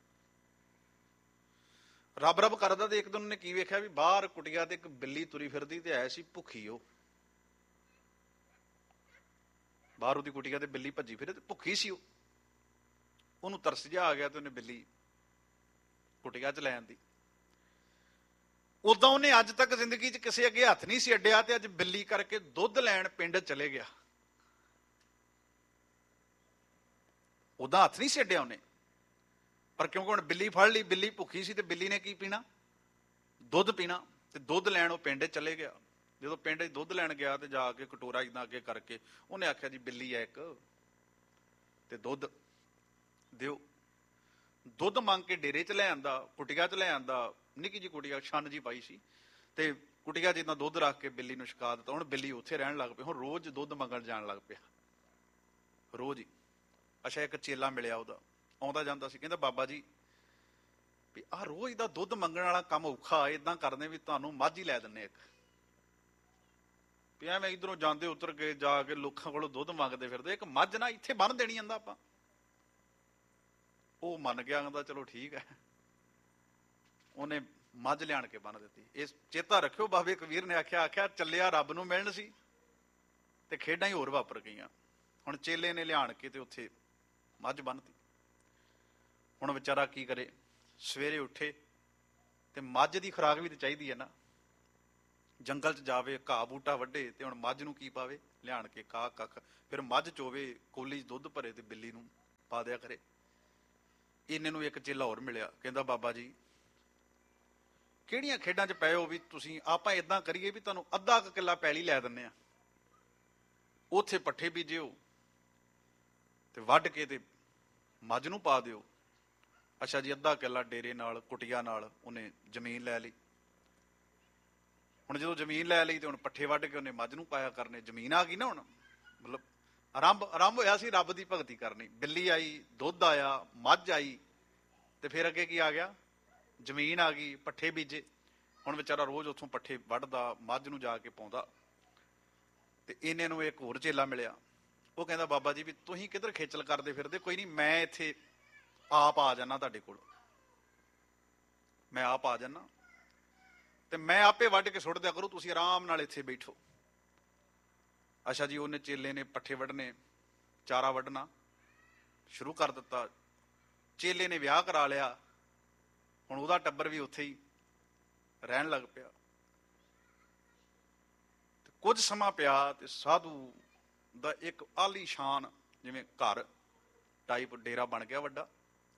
ਰੱਬ ਰੱਬ ਕਰਦਾ ਤੇ ਇੱਕ ਦਿਨ ਉਹਨੇ ਕੀ ਵੇਖਿਆ ਵੀ ਬਾਹਰ ਕੁਟੀਆ ਤੇ ਇੱਕ ਬਿੱਲੀ ਤੁਰੀ ਫਿਰਦੀ, ਤੇ ਆਇਆ ਸੀ ਭੁੱਖੀ। ਉਹ ਬਾਹਰ ਉਹਦੀ ਕੁਟੀਆ ਤੇ ਬਿੱਲੀ ਭੱਜੀ ਫਿਰੇ ਤੇ ਭੁੱਖੀ ਸੀ ਉਹ। ਉਹਨੂੰ ਤਰਸ ਜਿਹਾ ਆ ਗਿਆ ਤੇ ਉਹਨੇ ਬਿੱਲੀ ਕੁਟੀਆ ਚ ਲੈ ਆਂਦੀ। ਉਦਾਂ ਉਹਨੇ ਅੱਜ ਤੱਕ ਜ਼ਿੰਦਗੀ ਚ ਕਿਸੇ ਅੱਗੇ ਹੱਥ ਨਹੀਂ ਸੀ ਅੱਡਿਆ, ਤੇ ਅੱਜ ਬਿੱਲੀ ਕਰਕੇ ਦੁੱਧ ਲੈਣ ਪਿੰਡ ਚਲੇ ਗਿਆ। ਉਦਾਂ ਹੱਥ ਨਹੀਂ ਸੀ ਅੱਡਿਆ ਉਹਨੇ, ਪਰ ਕਿਉਂਕਿ ਹੁਣ ਬਿੱਲੀ ਫੜ ਲਈ, ਬਿੱਲੀ ਭੁੱਖੀ ਸੀ, ਤੇ ਬਿੱਲੀ ਨੇ ਕੀ ਪੀਣਾ, ਦੁੱਧ ਪੀਣਾ। ਤੇ ਦੁੱਧ ਲੈਣ ਉਹ ਪਿੰਡ ਚਲੇ ਗਿਆ। ਜਦੋਂ ਪਿੰਡ ਚ ਦੁੱਧ ਲੈਣ ਗਿਆ ਤੇ ਜਾ ਕੇ ਕਟੋਰਾ ਇਦਾਂ ਅੱਗੇ ਕਰਕੇ ਉਹਨੇ ਆਖਿਆ ਜੀ ਬਿੱਲੀ ਹੈ ਇੱਕ, ਤੇ ਦੁੱਧ ਦਿਓ। ਦੁੱਧ ਮੰਗ ਕੇ ਡੇਰੇ ਚ ਲੈ ਆਂਦਾ, ਕੁਟੀਆ ਚ ਲੈ ਆਂਦਾ। ਨਿੱਕੀ ਜਿਹੀ ਕੁਟੀਆ ਛੰਨ ਜੀ ਪਾਈ ਸੀ, ਤੇ ਕੁਟੀਆ ਚ ਇਦਾਂ ਦੁੱਧ ਰੱਖ ਕੇ ਬਿੱਲੀ ਨੂੰ ਛਕਾ ਦਿੱਤਾ। ਹੁਣ ਬਿੱਲੀ ਉੱਥੇ ਰਹਿਣ ਲੱਗ ਪਈ। ਹੁਣ ਰੋਜ਼ ਦੁੱਧ ਮੰਗਣ ਜਾਣ ਲੱਗ ਪਿਆ, ਰੋਜ਼ ਹੀ। ਅੱਛਾ, ਇੱਕ ਚੇਲਾ ਮਿਲਿਆ ਉਹਦਾ, ਆਉਂਦਾ ਜਾਂਦਾ ਸੀ, ਕਹਿੰਦਾ ਬਾਬਾ ਜੀ ਵੀ ਆਹ ਰੋਜ਼ ਦਾ ਦੁੱਧ ਮੰਗਣ ਵਾਲਾ ਕੰਮ ਔਖਾ, ਏਦਾਂ ਕਰਦੇ ਵੀ ਤੁਹਾਨੂੰ ਮੱਝ ਹੀ ਲੈ ਦਿੰਦੇ ਇੱਕ। ਵੀ ਐਵੇਂ ਇਧਰੋਂ ਜਾਂਦੇ ਉਤਰ ਕੇ ਜਾ ਕੇ ਲੋਕਾਂ ਕੋਲੋਂ ਦੁੱਧ ਮੰਗਦੇ ਫਿਰਦੇ, ਇੱਕ ਮੱਝ ਨਾ ਇੱਥੇ ਬੰਨ ਦੇਣੀ ਜਾਂਦਾ ਆਪਾਂ। ਉਹ ਮੰਨ ਗਿਆ, ਕਹਿੰਦਾ ਚਲੋ ਠੀਕ ਹੈ। ਉਹਨੇ ਮੱਝ ਲਿਆਣ ਕੇ ਬੰਨ ਦਿੱਤੀ। ਇਹ ਚੇਤਾ ਰੱਖਿਓ, ਬਾਬੇ ਕਬੀਰ ਨੇ ਆਖਿਆ ਆਖਿਆ ਚੱਲਿਆ ਰੱਬ ਨੂੰ ਮਿਲਣ ਸੀ, ਤੇ ਖੇਡਾਂ ਹੀ ਹੋਰ ਵਾਪਰ ਗਈਆਂ। ਹੁਣ ਚੇਲੇ ਨੇ ਲਿਆਣ ਕੇ ਤੇ ਉੱਥੇ ਮੱਝ ਬੰਨਤੀ। ਹੁਣ ਵਿਚਾਰਾ ਕੀ ਕਰੇ, ਸਵੇਰੇ ਉੱਠੇ ਤੇ ਮੱਝ ਦੀ ਖੁਰਾਕ ਵੀ ਤਾਂ ਚਾਹੀਦੀ ਹੈ ਨਾ। ਜੰਗਲ ਚ ਜਾਵੇ, ਘਾਹ ਬੂਟਾ ਵੱਢੇ, ਤੇ ਹੁਣ ਮੱਝ ਨੂੰ ਕੀ ਪਾਵੇ, ਲਿਆਣ ਕੇ ਕਾਹ ਕੱਖ, ਫਿਰ ਮੱਝ ਚੋਵੇ, ਕੋਲੀ 'ਚ ਦੁੱਧ ਭਰੇ ਤੇ ਬਿੱਲੀ ਨੂੰ ਪਾ ਦਿਆ ਕਰੇ। ਇੰਨੇ ਨੂੰ ਇੱਕ ਚੇਲਾ ਹੋਰ ਮਿਲਿਆ, ਕਹਿੰਦਾ ਬਾਬਾ ਜੀ ਕਿਹੜੀਆਂ ਖੇਡਾਂ 'ਚ ਪਏ ਹੋ ਵੀ ਤੁਸੀਂ, ਆਪਾਂ ਏਦਾਂ ਕਰੀਏ ਵੀ ਤੁਹਾਨੂੰ ਅੱਧਾ ਕੁ ਕਿੱਲਾ ਪੈਲੀ ਲੈ ਦਿੰਦੇ ਆ, ਉੱਥੇ ਪੱਠੇ ਬੀਜਿਓ ਤੇ ਵੱਢ ਕੇ ਤੇ ਮੱਝ ਨੂੰ ਪਾ ਦਿਓ। ਅੱਛਾ ਜੀ, ਅੱਧਾ ਕਿੱਲਾ ਡੇਰੇ ਨਾਲ ਕੁਟੀਆ ਨਾਲ ਉਹਨੇ ਜ਼ਮੀਨ ਲੈ ਲਈ। ਹੁਣ ਜਦੋਂ ਜ਼ਮੀਨ ਲੈ ਲਈ ਤੇ ਹੁਣ ਪੱਠੇ ਵੱਢ ਕੇ ਉਹਨੇ ਮੱਝ ਨੂੰ ਪਾਇਆ ਕਰਨੇ, ਜ਼ਮੀਨ ਆ ਗਈ ਨਾ। ਹੁਣ ਮਤਲਬ ਆਰੰਭ ਆਰੰਭ ਹੋਇਆ ਸੀ ਰੱਬ ਦੀ ਭਗਤੀ ਕਰਨੀ। ਬਿੱਲੀ ਆਈ, ਦੁੱਧ ਆਇਆ, ਮੱਝ ਆਈ, ਤੇ ਫਿਰ ਅੱਗੇ ਕੀ ਆ ਗਿਆ, ਜ਼ਮੀਨ ਆ ਗਈ, ਪੱਠੇ ਬੀਜੇ। ਹੁਣ ਵਿਚਾਰਾ ਰੋਜ਼ ਉੱਥੋਂ ਪੱਠੇ ਵੱਢਦਾ, ਮੱਝ ਨੂੰ ਜਾ ਕੇ ਪਾਉਂਦਾ। ਤੇ ਇਹਨੇ ਨੂੰ ਇੱਕ ਹੋਰ ਚੇਲਾ ਮਿਲਿਆ, ਉਹ ਕਹਿੰਦਾ ਬਾਬਾ ਜੀ ਵੀ ਤੁਸੀਂ ਕਿੱਧਰ ਖੇਚਲ ਕਰਦੇ ਫਿਰਦੇ, ਕੋਈ ਨਹੀਂ ਮੈਂ ਇੱਥੇ ਆਪ ਆ ਜਾਣਾ ਤੁਹਾਡੇ ਕੋਲ, ਮੈਂ ਆਪ ਆ ਜਾਣਾ ਤੇ ਮੈਂ ਆਪੇ ਵੱਢ ਕੇ ਸੁੱਟ ਦਿਆ ਕਰੂ, ਤੁਸੀਂ ਆਰਾਮ ਨਾਲ ਇੱਥੇ ਬੈਠੋ। ਅੱਛਾ ਜੀ, ਉਹਨੇ ਚੇਲੇ ਨੇ ਪੱਠੇ ਵੱਢਣੇ, ਚਾਰਾ ਵੱਢਣਾ ਸ਼ੁਰੂ ਕਰ ਦਿੱਤਾ। ਚੇਲੇ ਨੇ ਵਿਆਹ ਕਰਾ ਲਿਆ, ਹੁਣ ਉਹਦਾ ਟੱਬਰ ਵੀ ਉੱਥੇ ਹੀ ਰਹਿਣ ਲੱਗ ਪਿਆ। ਤੇ ਕੁਝ ਸਮਾਂ ਪਿਆ ਤੇ ਸਾਧੂ ਦਾ ਇੱਕ ਆਲੀਸ਼ਾਨ ਜਿਵੇਂ ਘਰ ਟਾਈਪ ਡੇਰਾ ਬਣ ਗਿਆ ਵੱਡਾ।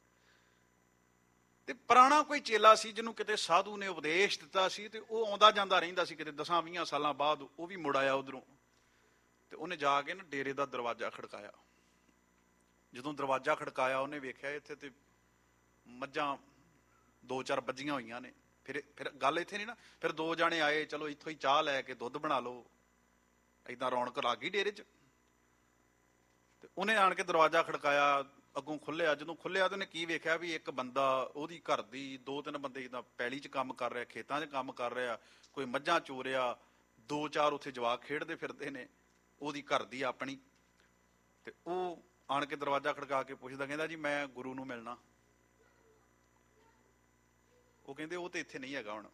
ਤੇ ਪੁਰਾਣਾ ਕੋਈ ਚੇਲਾ ਸੀ ਜਿਹਨੂੰ ਕਿਤੇ ਸਾਧੂ ਨੇ ਉਪਦੇਸ਼ ਦਿੱਤਾ ਸੀ, ਤੇ ਉਹ ਆਉਂਦਾ ਜਾਂਦਾ ਰਹਿੰਦਾ ਸੀ। ਕਿਤੇ ਦਸਾਂ ਵੀਹਾਂ ਸਾਲਾਂ ਬਾਅਦ ਉਹ ਵੀ ਮੁੜ ਆਇਆ ਉਧਰੋਂ, ਤੇ ਉਹਨੇ ਜਾ ਕੇ ਨਾ ਡੇਰੇ ਦਾ ਦਰਵਾਜ਼ਾ ਖੜਕਾਇਆ। ਜਦੋਂ ਦਰਵਾਜ਼ਾ ਖੜਕਾਇਆ ਉਹਨੇ ਵੇਖਿਆ ਇੱਥੇ ਤੇ ਮੱਝਾਂ ਦੋ ਚਾਰ ਬੱਝੀਆਂ ਹੋਈਆਂ ਨੇ। ਫਿਰ ਫਿਰ ਗੱਲ ਇੱਥੇ ਨਹੀਂ ਨਾ, ਫਿਰ ਦੋ ਜਾਣੇ ਆਏ, ਚਲੋ ਇੱਥੋਂ ਹੀ ਚਾਹ ਲੈ ਕੇ ਦੁੱਧ ਬਣਾ ਲਓ, ਏਦਾਂ ਰੌਣਕ ਲੱਗ ਗਈ ਡੇਰੇ 'ਚ। ਤੇ ਉਹਨੇ ਆਣ ਕੇ ਦਰਵਾਜ਼ਾ ਖੜਕਾਇਆ, ਅੱਗੋਂ ਖੁੱਲਿਆ। ਜਦੋਂ ਖੁੱਲਿਆ ਤੇ ਉਹਨੇ ਕੀ ਵੇਖਿਆ ਵੀ ਇੱਕ ਬੰਦਾ, ਉਹਦੀ ਘਰ ਦੀ ਦੋ ਤਿੰਨ ਬੰਦੇ ਜਿੱਦਾਂ ਪੈਲੀ 'ਚ ਕੰਮ ਕਰ ਰਿਹਾ, ਖੇਤਾਂ 'ਚ ਕੰਮ ਕਰ ਰਿਹਾ, ਕੋਈ ਮੱਝਾਂ ਚੋ ਰਿਹਾ, ਦੋ ਚਾਰ ਉੱਥੇ ਜਵਾਕ ਖੇਡਦੇ ਫਿਰਦੇ ਨੇ, ਉਹਦੀ ਘਰ ਦੀ ਆਪਣੀ। ਤੇ ਉਹ ਆਣ ਕੇ ਦਰਵਾਜ਼ਾ ਖੜਕਾ ਕੇ ਪੁੱਛਦਾ, ਕਹਿੰਦਾ ਜੀ ਮੈਂ ਗੁਰੂ ਨੂੰ ਮਿਲਣਾ। ਉਹ ਕਹਿੰਦੇ ਉਹ ਤੇ ਇੱਥੇ ਨਹੀਂ ਹੈਗਾ, ਹੁਣ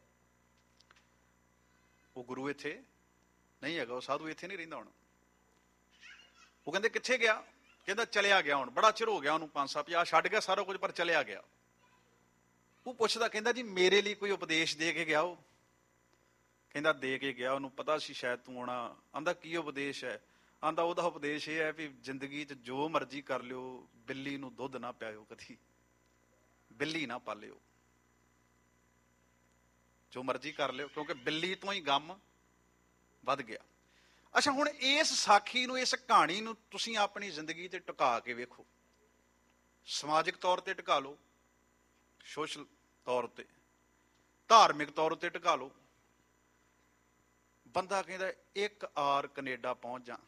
ਉਹ ਗੁਰੂ ਇੱਥੇ ਨਹੀਂ ਹੈਗਾ, ਉਹ ਸਾਧੂ ਇੱਥੇ ਨਹੀਂ ਰਹਿੰਦਾ ਹੁਣ। ਉਹ ਕਹਿੰਦੇ ਕਿੱਥੇ ਗਿਆ? ਕਹਿੰਦਾ ਚਲਿਆ ਗਿਆ, ਹੁਣ ਬੜਾ ਚਿਰ ਹੋ ਗਿਆ ਉਹਨੂੰ, ਪੰਜ ਸੱਤ ਪੰਜਾਹ ਛੱਡ ਗਿਆ ਸਾਰਾ ਕੁਝ, ਪਰ ਚਲਿਆ ਗਿਆ। ਉਹ ਪੁੱਛਦਾ, ਕਹਿੰਦਾ ਜੀ ਮੇਰੇ ਲਈ ਕੋਈ ਉਪਦੇਸ਼ ਦੇ ਕੇ ਗਿਆ? ਉਹ ਕਹਿੰਦਾ ਦੇ ਕੇ ਗਿਆ, ਉਹਨੂੰ ਪਤਾ ਸੀ ਸ਼ਾਇਦ ਤੂੰ ਆਉਣਾ। ਆਂਦਾ ਕੀ ਉਪਦੇਸ਼ ਹੈ? ਆਂਦਾ ਉਹਦਾ ਉਪਦੇਸ਼ ਇਹ ਹੈ ਵੀ ਜ਼ਿੰਦਗੀ 'ਚ ਜੋ ਮਰਜ਼ੀ ਕਰ ਲਿਓ, ਬਿੱਲੀ ਨੂੰ ਦੁੱਧ ਨਾ ਪਿਆਇਓ, ਕਦੀ ਬਿੱਲੀ ਨਾ ਪਾਲਿਓ, ਜੋ ਮਰਜ਼ੀ ਕਰ ਲਿਓ, ਕਿਉਂਕਿ ਬਿੱਲੀ ਤੋਂ ਹੀ ਗਮ ਵੱਧ ਗਿਆ। ਅੱਛਾ, ਹੁਣ ਇਸ ਸਾਖੀ ਨੂੰ, ਇਸ ਕਹਾਣੀ ਨੂੰ ਤੁਸੀਂ ਆਪਣੀ ਜ਼ਿੰਦਗੀ ਤੇ ਟਿਕਾ ਕੇ ਵੇਖੋ। ਸਮਾਜਿਕ ਤੌਰ ਤੇ ਟਿਕਾ ਲਓ, ਸੋਸ਼ਲ ਤੌਰ ਤੇ, ਧਾਰਮਿਕ ਤੌਰ ਤੇ ਟਿਕਾ ਲਓ। ਬੰਦਾ ਕਹਿੰਦਾ ਇੱਕ ਆਰ ਕੈਨੇਡਾ ਪਹੁੰਚ ਜਾ,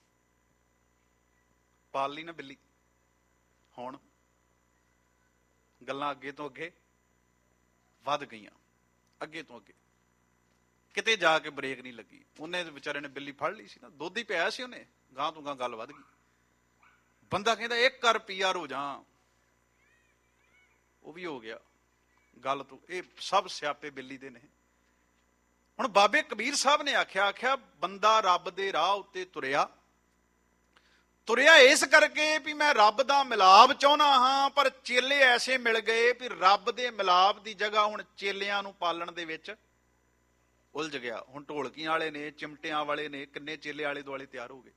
ਪਾਲ ਲਈ ਨਾ ਬਿੱਲੀ। ਹੁਣ ਗੱਲਾਂ ਅੱਗੇ ਤੋਂ ਅੱਗੇ ਵੱਧ ਗਈਆਂ, ਅੱਗੇ ਤੋਂ ਅੱਗੇ, ਕਿਤੇ ਜਾ ਕੇ ਬ੍ਰੇਕ ਨਹੀਂ ਲੱਗੀ। ਉਹਨੇ ਵਿਚਾਰੇ ਨੇ ਬਿੱਲੀ ਫੜ ਲਈ ਸੀ ਨਾ, ਦੁੱਧ ਹੀ ਪਿਆ ਸੀ ਉਹਨੇ, ਗਾਂ ਤੋਂ ਗਾਂ ਗੱਲ ਵੱਧ ਗਈ। ਬੰਦਾ ਕਹਿੰਦਾ ਇੱਕ ਕਰ ਪੀ ਆਰ ਹੋ ਜਾ, ਉਹ ਵੀ ਹੋ ਗਿਆ ਗੱਲ ਤੋਂ। ਇਹ ਸਭ ਸਿਆਪੇ ਬਿੱਲੀ ਦੇ ਨੇ। ਹੁਣ ਬਾਬੇ ਕਬੀਰ ਸਾਹਿਬ ਨੇ ਆਖਿਆ ਆਖਿਆ ਬੰਦਾ ਰੱਬ ਦੇ ਰਾਹ ਉੱਤੇ ਤੁਰਿਆ ਤੁਰਿਆ ਇਸ ਕਰਕੇ ਵੀ ਮੈਂ ਰੱਬ ਦਾ ਮਿਲਾਪ ਚਾਹੁੰਦਾ ਹਾਂ, ਪਰ ਚੇਲੇ ਐਸੇ ਮਿਲ ਗਏ ਵੀ ਰੱਬ ਦੇ ਮਿਲਾਪ ਦੀ ਜਗ੍ਹਾ ਹੁਣ ਚੇਲਿਆਂ ਨੂੰ ਪਾਲਣ ਦੇ ਵਿੱਚ ਉਲਝ ਗਿਆ। ਹੁਣ ਢੋਲਕੀਆਂ ਵਾਲੇ ਨੇ, ਚਿਮਟਿਆਂ ਵਾਲੇ ਨੇ, ਕਿੰਨੇ ਚੇਲੇ ਆਲੇ ਦੁਆਲੇ ਤਿਆਰ ਹੋ ਗਏ,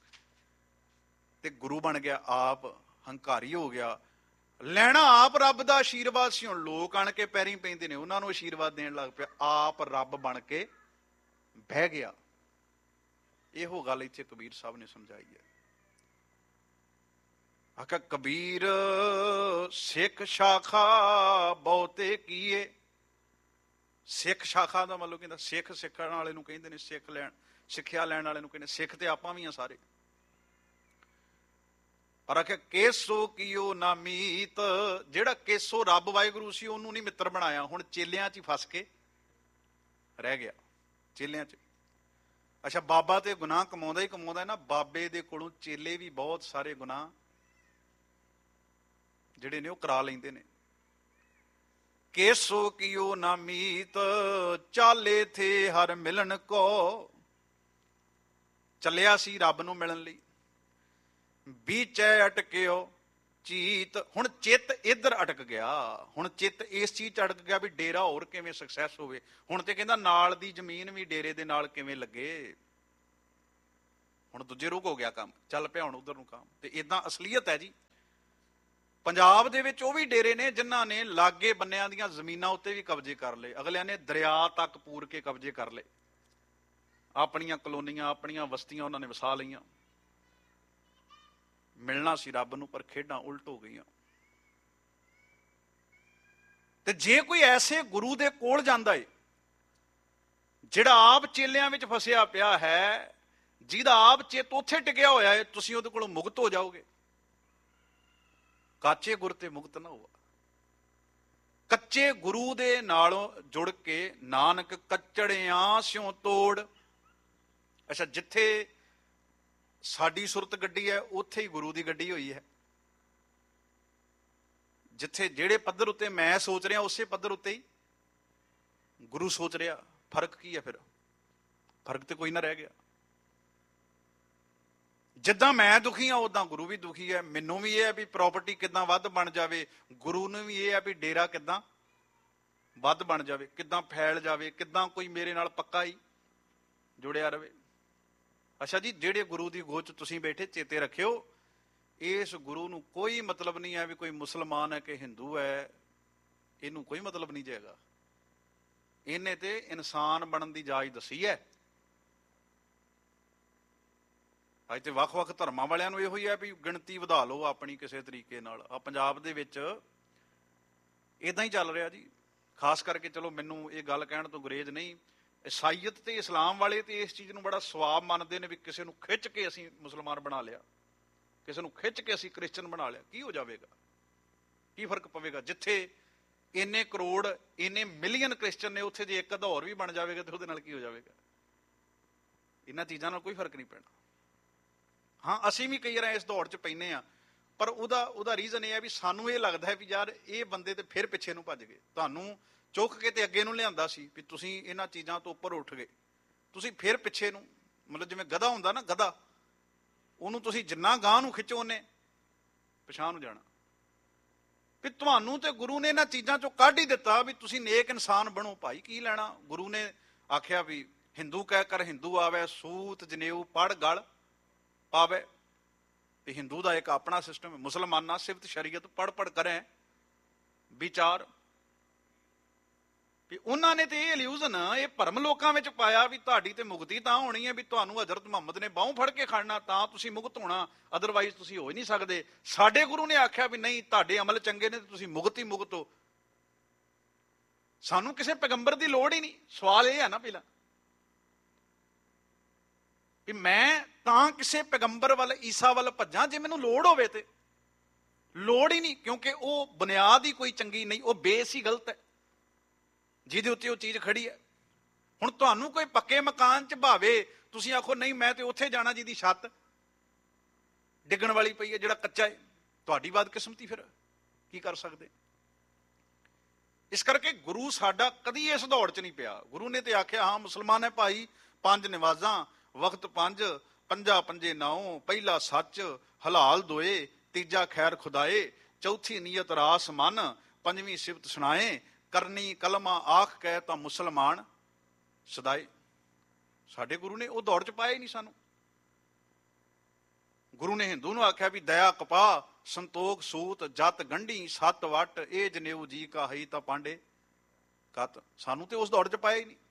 ਤੇ ਗੁਰੂ ਬਣ ਗਿਆ ਆਪ, ਹੰਕਾਰੀ ਹੋ ਗਿਆ। ਲੈਣਾ ਆਪ ਰੱਬ ਦਾ ਆਸ਼ੀਰਵਾਦ ਸੀ। ਹੁਣ ਲੋਕ ਆਣ ਕੇ ਪੈਰੀਂ ਪੈਂਦੇ ਨੇ, ਉਹਨਾਂ ਨੂੰ ਆਸ਼ੀਰਵਾਦ ਦੇਣ ਲੱਗ ਪਿਆ, ਆਪ ਰੱਬ ਬਣ ਕੇ ਬਹਿ ਗਿਆ। ਇਹੋ ਗੱਲ ਇੱਥੇ ਕਬੀਰ ਸਾਹਿਬ ਨੇ ਸਮਝਾਈ ਹੈ। ਆਖਿਆ ਕਬੀਰ ਸਿੱਖ ਸ਼ਾਖਾ ਬਹੁਤੇ ਕੀਏ। ਸਿੱਖ ਸ਼ਾਖਾ ਦਾ ਮਤਲਬ ਕਹਿੰਦਾ ਸਿੱਖ ਸਿੱਖਣ ਵਾਲੇ ਨੂੰ ਕਹਿੰਦੇ ਨੇ, ਸਿੱਖ ਲੈਣ ਸਿੱਖਿਆ ਲੈਣ ਵਾਲੇ ਨੂੰ ਕਹਿੰਦੇ। ਸਿੱਖ ਤੇ ਆਪਾਂ ਵੀ ਆ ਸਾਰੇ। ਪਰ ਆਖਿਆ ਕੇਸੋ ਕੀਓ ਨਾ ਮੀਤ, ਜਿਹੜਾ ਕੇਸੋ ਰੱਬ ਵਾਹਿਗੁਰੂ ਸੀ ਉਹਨੂੰ ਨਹੀਂ ਮਿੱਤਰ ਬਣਾਇਆ, ਹੁਣ ਚੇਲਿਆਂ 'ਚ ਹੀ ਫਸ ਕੇ ਰਹਿ ਗਿਆ, ਚੇਲਿਆਂ 'ਚ। ਅੱਛਾ, ਬਾਬਾ ਤੇ ਗੁਨਾਹ ਕਮਾਉਂਦਾ ਹੀ ਕਮਾਉਂਦਾ ਨਾ, ਬਾਬੇ ਦੇ ਕੋਲੋਂ ਚੇਲੇ ਵੀ ਬਹੁਤ ਸਾਰੇ ਗੁਨਾਹ ਜਿਹੜੇ ਨੇ ਉਹ ਕਰਾ ਲੈਂਦੇ ਨੇ। ਕੇਸੋ ਕੀਓ ਨਾ ਮੀਤ, ਚਾਲੇ ਥੇ ਹਰ ਮਿਲਣ ਕੋ। ਚੱਲਿਆ ਸੀ ਰੱਬ ਨੂੰ ਮਿਲਣ ਲਈ, ਬੀਚੈ ਅਟਕਿਓ ਚੀਤ। ਹੁਣ ਚਿੱਤ ਇੱਧਰ ਅਟਕ ਗਿਆ, ਹੁਣ ਚਿੱਤ ਇਸ ਚੀਜ਼ 'ਚ ਅਟਕ ਗਿਆ ਵੀ ਡੇਰਾ ਹੋਰ ਕਿਵੇਂ ਸਕਸੈਸ ਹੋਵੇ। ਹੁਣ ਤੇ ਕਹਿੰਦਾ ਨਾਲ ਦੀ ਜ਼ਮੀਨ ਵੀ ਡੇਰੇ ਦੇ ਨਾਲ ਕਿਵੇਂ ਲੱਗੇ। ਹੁਣ ਦੂਜੇ ਰੁਕ ਹੋ ਗਿਆ ਕੰਮ, ਚੱਲ ਪਿਆ ਹੁਣ ਉਧਰ ਨੂੰ ਕੰਮ। ਤੇ ਇਦਾਂ ਅਸਲੀਅਤ ਹੈ ਜੀ। ਪੰਜਾਬ ਦੇ ਵਿੱਚ ਉਹ ਵੀ ਡੇਰੇ ਨੇ ਜਿਨ੍ਹਾਂ ਨੇ ਲਾਗੇ ਬੰਨਿਆਂ ਦੀਆਂ ਜ਼ਮੀਨਾਂ ਉੱਤੇ ਵੀ ਕਬਜ਼ੇ ਕਰ ਲਏ। ਅਗਲਿਆਂ ਨੇ ਦਰਿਆ ਤੱਕ ਪੂਰ ਕੇ ਕਬਜ਼ੇ ਕਰ ਲਏ, ਆਪਣੀਆਂ ਕਲੋਨੀਆਂ, ਆਪਣੀਆਂ ਬਸਤੀਆਂ ਉਹਨਾਂ ਨੇ ਵਸਾ ਲਈਆਂ। ਮਿਲਣਾ ਸੀ ਰੱਬ ਨੂੰ, ਪਰ ਖੇਡਾਂ ਉਲਟ ਹੋ ਗਈਆਂ। ਤੇ ਜੇ ਕੋਈ ਐਸੇ ਗੁਰੂ ਦੇ ਕੋਲ ਜਾਂਦਾ ਏ ਜਿਹੜਾ ਆਪ ਚੇਲਿਆਂ ਵਿੱਚ ਫਸਿਆ ਪਿਆ ਹੈ, ਜਿਹਦਾ ਆਪ ਚਿੱਤ ਉੱਥੇ ਟਿਕਿਆ ਹੋਇਆ ਹੈ, ਤੁਸੀਂ ਉਹਦੇ ਕੋਲੋਂ ਮੁਕਤ ਹੋ ਜਾਓਗੇ। ਕਾਚੇ ਗੁਰ ਤੇ ਮੁਕਤ ਨਾ ਹੋਆ। ਕੱਚੇ ਗੁਰੂ ਦੇ ਨਾਲੋਂ ਜੁੜ ਕੇ ਨਾਨਕ ਕੱਚੜਿਆਂ ਸਿਉ ਤੋੜ। ਅੱਛਾ, ਜਿੱਥੇ ਸਾਡੀ ਸੁਰਤ ਗੱਡੀ ਹੈ ਉੱਥੇ ਹੀ ਗੁਰੂ ਦੀ ਗੱਡੀ ਹੋਈ ਹੈ। ਜਿੱਥੇ ਜਿਹੜੇ ਪੱਧਰ ਉੱਤੇ ਮੈਂ ਸੋਚ ਰਿਹਾ ਉਸੇ ਪੱਧਰ ਉੱਤੇ ਹੀ ਗੁਰੂ ਸੋਚ ਰਿਹਾ। ਫਰਕ ਕੀ ਹੈ ਫਿਰ? ਫਰਕ ਤੇ ਕੋਈ ਨਾ ਰਹਿ ਗਿਆ। ਜਿੱਦਾਂ ਮੈਂ ਦੁਖੀ ਹਾਂ ਉਦਾਂ ਗੁਰੂ ਵੀ ਦੁਖੀ ਹੈ। ਮੈਨੂੰ ਵੀ ਇਹ ਹੈ ਵੀ ਪ੍ਰਾਪਰਟੀ ਕਿੱਦਾਂ ਵੱਧ ਬਣ ਜਾਵੇ, ਗੁਰੂ ਨੂੰ ਵੀ ਇਹ ਹੈ ਵੀ ਡੇਰਾ ਕਿੱਦਾਂ ਵੱਧ ਬਣ ਜਾਵੇ, ਕਿੱਦਾਂ ਫੈਲ ਜਾਵੇ, ਕਿੱਦਾਂ ਕੋਈ ਮੇਰੇ ਨਾਲ ਪੱਕਾ ਹੀ ਜੁੜਿਆ ਰਵੇ। ਅੱਛਾ ਜੀ, ਜਿਹੜੇ ਗੁਰੂ ਦੀ ਗੋਚ ਤੁਸੀਂ ਬੈਠੇ, ਚੇਤੇ ਰੱਖਿਓ, ਇਸ ਗੁਰੂ ਨੂੰ ਕੋਈ ਮਤਲਬ ਨਹੀਂ ਹੈ ਵੀ ਕੋਈ ਮੁਸਲਮਾਨ ਹੈ ਕਿ ਹਿੰਦੂ ਹੈ। ਇਹਨੂੰ ਕੋਈ ਮਤਲਬ ਨਹੀਂ ਜਾਏਗਾ। ਇਹਨੇ ਤੇ ਇਨਸਾਨ ਬਣਨ ਦੀ ਜਾਚ ਦੱਸੀ ਹੈ। ਅੱਜ ਤੇ ਵੱਖ-ਵੱਖ ਧਰਮਾਂ ਵਾਲਿਆਂ ਨੂੰ ਇਹੋ ਹੀ ਹੈ ਵੀ ਗਿਣਤੀ ਵਧਾ ਲਓ ਆਪਣੀ ਕਿਸੇ ਤਰੀਕੇ ਨਾਲ। ਆ ਪੰਜਾਬ ਦੇ ਵਿੱਚ ਇਦਾਂ ਹੀ ਚੱਲ ਰਿਹਾ ਜੀ। ਖਾਸ ਕਰਕੇ ਚਲੋ ਮੈਨੂੰ ਇਹ ਗੱਲ ਕਹਿਣ ਤੋਂ ਗੁਰੇਜ਼ ਨਹੀਂ, ਈਸਾਈਅਤ ਤੇ ਇਸਲਾਮ ਵਾਲੇ ਤੇ ਇਸ ਚੀਜ਼ ਨੂੰ ਬੜਾ ਸਵਾਬ ਮੰਨਦੇ ਨੇ ਵੀ ਕਿਸੇ ਨੂੰ ਖਿੱਚ ਕੇ ਅਸੀਂ ਮੁਸਲਮਾਨ ਬਣਾ ਲਿਆ, ਕਿਸੇ ਨੂੰ ਖਿੱਚ ਕੇ ਅਸੀਂ ਕ੍ਰਿਸਚਨ ਬਣਾ ਲਿਆ। ਕੀ ਹੋ ਜਾਵੇਗਾ? ਕੀ ਫਰਕ ਪਵੇਗਾ? ਜਿੱਥੇ ਇੰਨੇ ਕਰੋੜ, ਇੰਨੇ ਮਿਲੀਅਨ ਕ੍ਰਿਸਚਨ ਨੇ, ਉੱਥੇ ਜੇ ਇੱਕ ਅੱਧਾ ਹੋਰ ਵੀ ਬਣ ਜਾਵੇਗਾ ਤੇ ਉਹਦੇ ਨਾਲ ਕੀ ਹੋ ਜਾਵੇਗਾ? ਇਹਨਾਂ ਚੀਜ਼ਾਂ ਨਾਲ ਕੋਈ ਫਰਕ ਨਹੀਂ ਪੈਣਾ। ਹਾਂ, ਅਸੀਂ ਵੀ ਕਈ ਵਾਰ ਇਸ ਦੌੜ 'ਚ ਪੈਂਦੇ ਹਾਂ, ਪਰ ਉਹਦਾ ਉਹਦਾ ਰੀਜ਼ਨ ਇਹ ਹੈ ਵੀ ਸਾਨੂੰ ਇਹ ਲੱਗਦਾ ਹੈ ਵੀ ਯਾਰ ਇਹ ਬੰਦੇ ਤੇ ਫਿਰ ਪਿੱਛੇ ਨੂੰ ਭੱਜ ਗਏ। ਤੁਹਾਨੂੰ ਚੁੱਕ ਕੇ ਤੇ ਅੱਗੇ ਨੂੰ ਲਿਆਂਦਾ ਸੀ ਵੀ ਤੁਸੀਂ ਇਹਨਾਂ ਚੀਜ਼ਾਂ ਤੋਂ ਉੱਪਰ ਉੱਠ ਗਏ, ਤੁਸੀਂ ਫਿਰ ਪਿੱਛੇ ਨੂੰ, ਮਤਲਬ ਜਿਵੇਂ ਗਧਾ ਹੁੰਦਾ ਨਾ, ਗਧਾ, ਉਹਨੂੰ ਤੁਸੀਂ ਜਿੰਨਾ ਗਾਂਹ ਨੂੰ ਖਿੱਚੋ ਉਹਨੇ ਪਿਛਾਂਹ ਨੂੰ ਜਾਣਾ। ਵੀ ਤੁਹਾਨੂੰ ਤੇ ਗੁਰੂ ਨੇ ਇਹਨਾਂ ਚੀਜ਼ਾਂ ਚੋਂ ਕੱਢ ਹੀ ਦਿੱਤਾ ਵੀ ਤੁਸੀਂ ਨੇਕ ਇਨਸਾਨ ਬਣੋ। ਭਾਈ ਕੀ ਲੈਣਾ? ਗੁਰੂ ਨੇ ਆਖਿਆ ਵੀ ਹਿੰਦੂ ਕਹਿ ਕਰ ਹਿੰਦੂ ਆਵੇ, ਸੂਤ ਜਨੇਊ ਪੜ ਗਲ ਪਾਵੇ। ਤੇ ਹਿੰਦੂ ਦਾ ਇੱਕ ਆਪਣਾ ਸਿਸਟਮ ਹੈ, ਮੁਸਲਮਾਨਾਂ ਸਿਫਤ ਸ਼ਰੀਅਤ ਪੜ ਪੜ ਕਰੇ ਵਿਚਾਰ। ਵੀ ਉਹਨਾਂ ਨੇ ਤੇ ਇਹ ਇਲੂਜ਼ਨ, ਇਹ ਭਰਮ ਲੋਕਾਂ ਵਿੱਚ ਪਾਇਆ ਵੀ ਤੁਹਾਡੀ ਤੇ ਮੁਕਤੀ ਤਾਂ ਹੋਣੀ ਹੈ ਵੀ ਤੁਹਾਨੂੰ ਹਜ਼ਰਤ ਮੁਹੰਮਦ ਨੇ ਬਾਹੋਂ ਫੜ ਕੇ ਖੜਨਾ ਤਾਂ ਤੁਸੀਂ ਮੁਕਤ ਹੋਣਾ, ਅਦਰਵਾਈਜ਼ ਤੁਸੀਂ ਹੋ ਹੀ ਨਹੀਂ ਸਕਦੇ। ਸਾਡੇ ਗੁਰੂ ਨੇ ਆਖਿਆ ਵੀ ਨਹੀਂ, ਤੁਹਾਡੇ ਅਮਲ ਚੰਗੇ ਨੇ ਤੇ ਤੁਸੀਂ ਮੁਕਤ ਹੀ ਮੁਕਤ ਹੋ। ਸਾਨੂੰ ਕਿਸੇ ਪੈਗੰਬਰ ਦੀ ਲੋੜ ਹੀ ਨਹੀਂ। ਸਵਾਲ ਇਹ ਹੈ ਨਾ ਪਹਿਲਾਂ ਵੀ ਮੈਂ ਤਾਂ ਕਿਸੇ ਪੈਗੰਬਰ ਵੱਲ, ਈਸਾ ਵੱਲ ਭੱਜਾਂ ਜੇ ਮੈਨੂੰ ਲੋੜ ਹੋਵੇ। ਤੇ ਲੋੜ ਹੀ ਨਹੀਂ, ਕਿਉਂਕਿ ਉਹ ਬੁਨਿਆਦ ਹੀ ਕੋਈ ਚੰਗੀ ਨਹੀਂ, ਉਹ ਬੇਸ ਹੀ ਗਲਤ ਹੈ ਜਿਹਦੇ ਉੱਤੇ ਉਹ ਚੀਜ਼ ਖੜੀ ਹੈ। ਹੁਣ ਤੁਹਾਨੂੰ ਕੋਈ ਪੱਕੇ ਮਕਾਨ 'ਚ ਭਾਵੇ, ਤੁਸੀਂ ਆਖੋ ਨਹੀਂ ਮੈਂ ਤੇ ਉੱਥੇ ਜਾਣਾ ਜਿਹਦੀ ਛੱਤ ਡਿੱਗਣ ਵਾਲੀ ਪਈ ਹੈ, ਜਿਹੜਾ ਕੱਚਾ ਹੈ। ਤੁਹਾਡੀ ਬਦਕਿਸਮਤੀ, ਫਿਰ ਕੀ ਕਰ ਸਕਦੇ? ਇਸ ਕਰਕੇ ਗੁਰੂ ਸਾਡਾ ਕਦੀ ਇਸ ਦੌੜ 'ਚ ਨਹੀਂ ਪਿਆ। ਗੁਰੂ ਨੇ ਤੇ ਆਖਿਆ ਹਾਂ ਮੁਸਲਮਾਨ ਹੈ ਭਾਈ, ਪੰਜ ਨਮਾਜ਼ਾਂ ਵਕਤ ਪੰਜ, ਪੰਜਾ ਪੰਜੇ ਨਾਉ, ਪਹਿਲਾ ਸੱਚ ਹਲਾਲ ਦੋਏ, ਤੀਜਾ ਖੈਰ ਖੁਦਾਏ, ਚੌਥੀ ਨੀਅਤ ਰਾਸ ਮਨ, ਪੰਜਵੀਂ ਸਿਫਤ ਸੁਣਾਏ, ਕਰਨੀ ਕਲਮਾ ਆਖ ਕਹਿ ਤਾਂ ਮੁਸਲਮਾਨ ਸਦਾਏ। ਸਾਡੇ ਗੁਰੂ ਨੇ ਉਹ ਦੌੜ 'ਚ ਪਾਇਆ ਹੀ ਨਹੀਂ ਸਾਨੂੰ। ਗੁਰੂ ਨੇ ਹਿੰਦੂ ਨੂੰ ਆਖਿਆ ਵੀ ਦਇਆ ਕਪਾਹ, ਸੰਤੋਖ ਸੂਤ, ਜਤ ਗੰਢੀ, ਸੱਤ ਵੱਟ, ਇਹ ਜਨੇਊ ਜੀ ਕਾ ਹਈ ਤਾਂ ਪਾਂਡੇ ਕਤ। ਸਾਨੂੰ ਤੇ ਉਸ ਦੌੜ 'ਚ ਪਾਇਆ ਹੀ ਨਹੀਂ।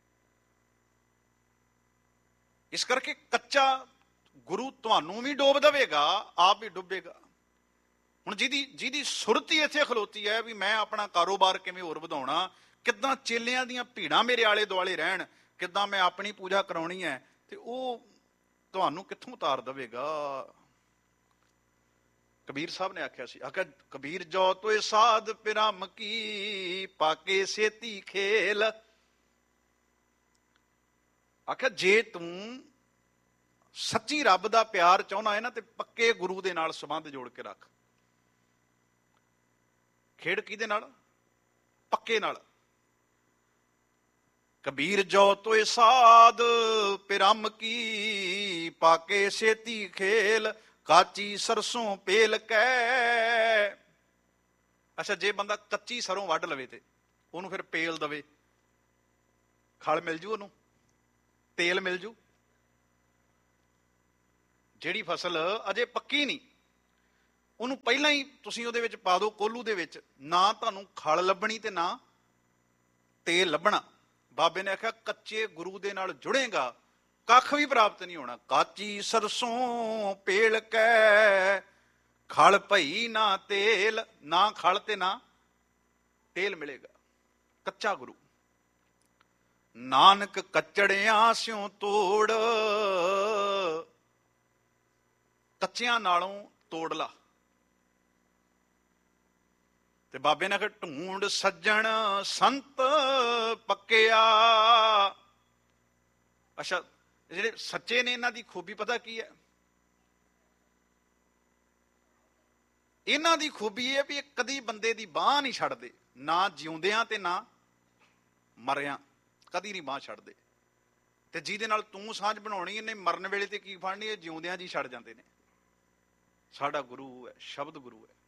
ਇਸ ਕਰਕੇ ਕੱਚਾ ਗੁਰੂ ਤੁਹਾਨੂੰ ਵੀ ਡੋਬ ਦੇਵੇਗਾ, ਆਪ ਵੀ ਡੁੱਬੇਗਾ। ਹੁਣ ਜਿਹਦੀ ਜਿਹਦੀ ਸੁਰਤ ਹੀ ਇੱਥੇ ਖਲੋਤੀ ਹੈ ਵੀ ਮੈਂ ਆਪਣਾ ਕਾਰੋਬਾਰ ਕਿਵੇਂ ਹੋਰ ਵਧਾਉਣਾ, ਕਿੱਦਾਂ ਚੇਲਿਆਂ ਦੀਆਂ ਭੀੜਾਂ ਮੇਰੇ ਆਲੇ ਦੁਆਲੇ ਰਹਿਣ, ਕਿੱਦਾਂ ਮੈਂ ਆਪਣੀ ਪੂਜਾ ਕਰਾਉਣੀ ਹੈ, ਤੇ ਉਹ ਤੁਹਾਨੂੰ ਕਿੱਥੋਂ ਉਤਾਰ ਦੇਵੇਗਾ? ਕਬੀਰ ਸਾਹਿਬ ਨੇ ਆਖਿਆ ਸੀ, ਆਖਿਆ ਕਬੀਰ ਜੋ ਤੋਏ ਸਾਧ ਪਿਰਮ ਕੀ, ਪਾਕੇ ਸੇਤੀ ਖੇਲ। ਆਖਿਆ ਜੇ ਤੂੰ ਸੱਚੀ ਰੱਬ ਦਾ ਪਿਆਰ ਚਾਹੁੰਦਾ ਹੈ ਨਾ, ਤੇ ਪੱਕੇ ਗੁਰੂ ਦੇ ਨਾਲ ਸੰਬੰਧ ਜੋੜ ਕੇ ਰੱਖ। ਖੇਡ ਕਿਹਦੇ ਨਾਲ? ਪੱਕੇ ਨਾਲ। ਕਬੀਰ ਜੋ ਤੋਏ ਸਾਧ ਪਿਰਮ ਕੀ, ਪਾਕੇ ਸੇਤੀ ਖੇਲ, ਕਾਚੀ ਸਰਸੋਂ ਪੇਲ ਕੈ। ਅੱਛਾ, ਜੇ ਬੰਦਾ ਕੱਚੀ ਸਰੋਂ ਵੱਢ ਲਵੇ ਤੇ ਉਹਨੂੰ ਫਿਰ ਪੇਲ ਦਵੇ, ਖਲ ਮਿਲ ਜੂ, ਉਹਨੂੰ ਤੇਲ ਮਿਲ ਜੂ। ਜਿਹੜੀ ਫਸਲ ਅਜੇ ਪੱਕੀ ਨਹੀਂ, ਉਹਨੂੰ ਪਹਿਲਾਂ ਹੀ ਤੁਸੀਂ ਉਹਦੇ ਵਿੱਚ ਪਾ ਦਿਓ ਕੋਲੂ ਦੇ ਵਿੱਚ, ਨਾ ਤੁਹਾਨੂੰ ਖਲ ਲੱਭਣੀ ਤੇ ਨਾ ਤੇਲ ਲੱਭਣਾ। ਬਾਬੇ ਨੇ ਆਖਿਆ ਕੱਚੇ ਗੁਰੂ ਦੇ ਨਾਲ ਜੁੜੇਗਾ, ਕੱਖ ਵੀ ਪ੍ਰਾਪਤ ਨਹੀਂ ਹੋਣਾ। ਕਾਚੀ ਸਰਸੋਂ ਪੇਲ ਕੈ ਖਲ ਭਈ ਨਾ ਤੇਲ, ਨਾ ਖਲ ਤੇ ਨਾ ਤੇਲ ਮਿਲੇਗਾ। ਕੱਚਾ ਗੁਰੂ। ਨਾਨਕ ਕੱਚੜਿਆਂ ਸਿਉ ਤੋੜ, ਕੱਚਿਆਂ ਨਾਲੋਂ ਤੋੜ ਲਾ। ਤੇ ਬਾਬੇ ਨੇ ਕਿਹਾ ਢੂੰਡ ਸੱਜਣ ਸੰਤ ਪੱਕਿਆ। ਅੱਛਾ, ਜਿਹੜੇ ਸੱਚੇ ਨੇ ਇਹਨਾਂ ਦੀ ਖੂਬੀ ਪਤਾ ਕੀ ਹੈ? ਇਹਨਾਂ ਦੀ ਖੂਬੀ ਇਹ ਵੀ ਕਦੀ ਬੰਦੇ ਦੀ ਬਾਂਹ ਨਹੀਂ ਛੱਡਦੇ, ਨਾ ਜਿਉਂਦਿਆਂ ਤੇ ਨਾ ਮਰਿਆਂ, ਕਦੀ ਨਹੀਂ ਬਾਂਹ ਛੱਡਦੇ। ਤੇ ਜਿਹਦੇ ਨਾਲ ਤੂੰ ਸਾਂਝ ਬਣਾਉਣੀ, ਇਹਨੇ ਮਰਨ ਵੇਲੇ ਤੇ ਕੀ ਫੜਨੀ, ਇਹ ਜਿਉਂਦਿਆਂ ਜੀ ਛੱਡ ਜਾਂਦੇ ਨੇ। ਸਾਡਾ ਗੁਰੂ ਹੈ, ਸ਼ਬਦ ਗੁਰੂ ਹੈ।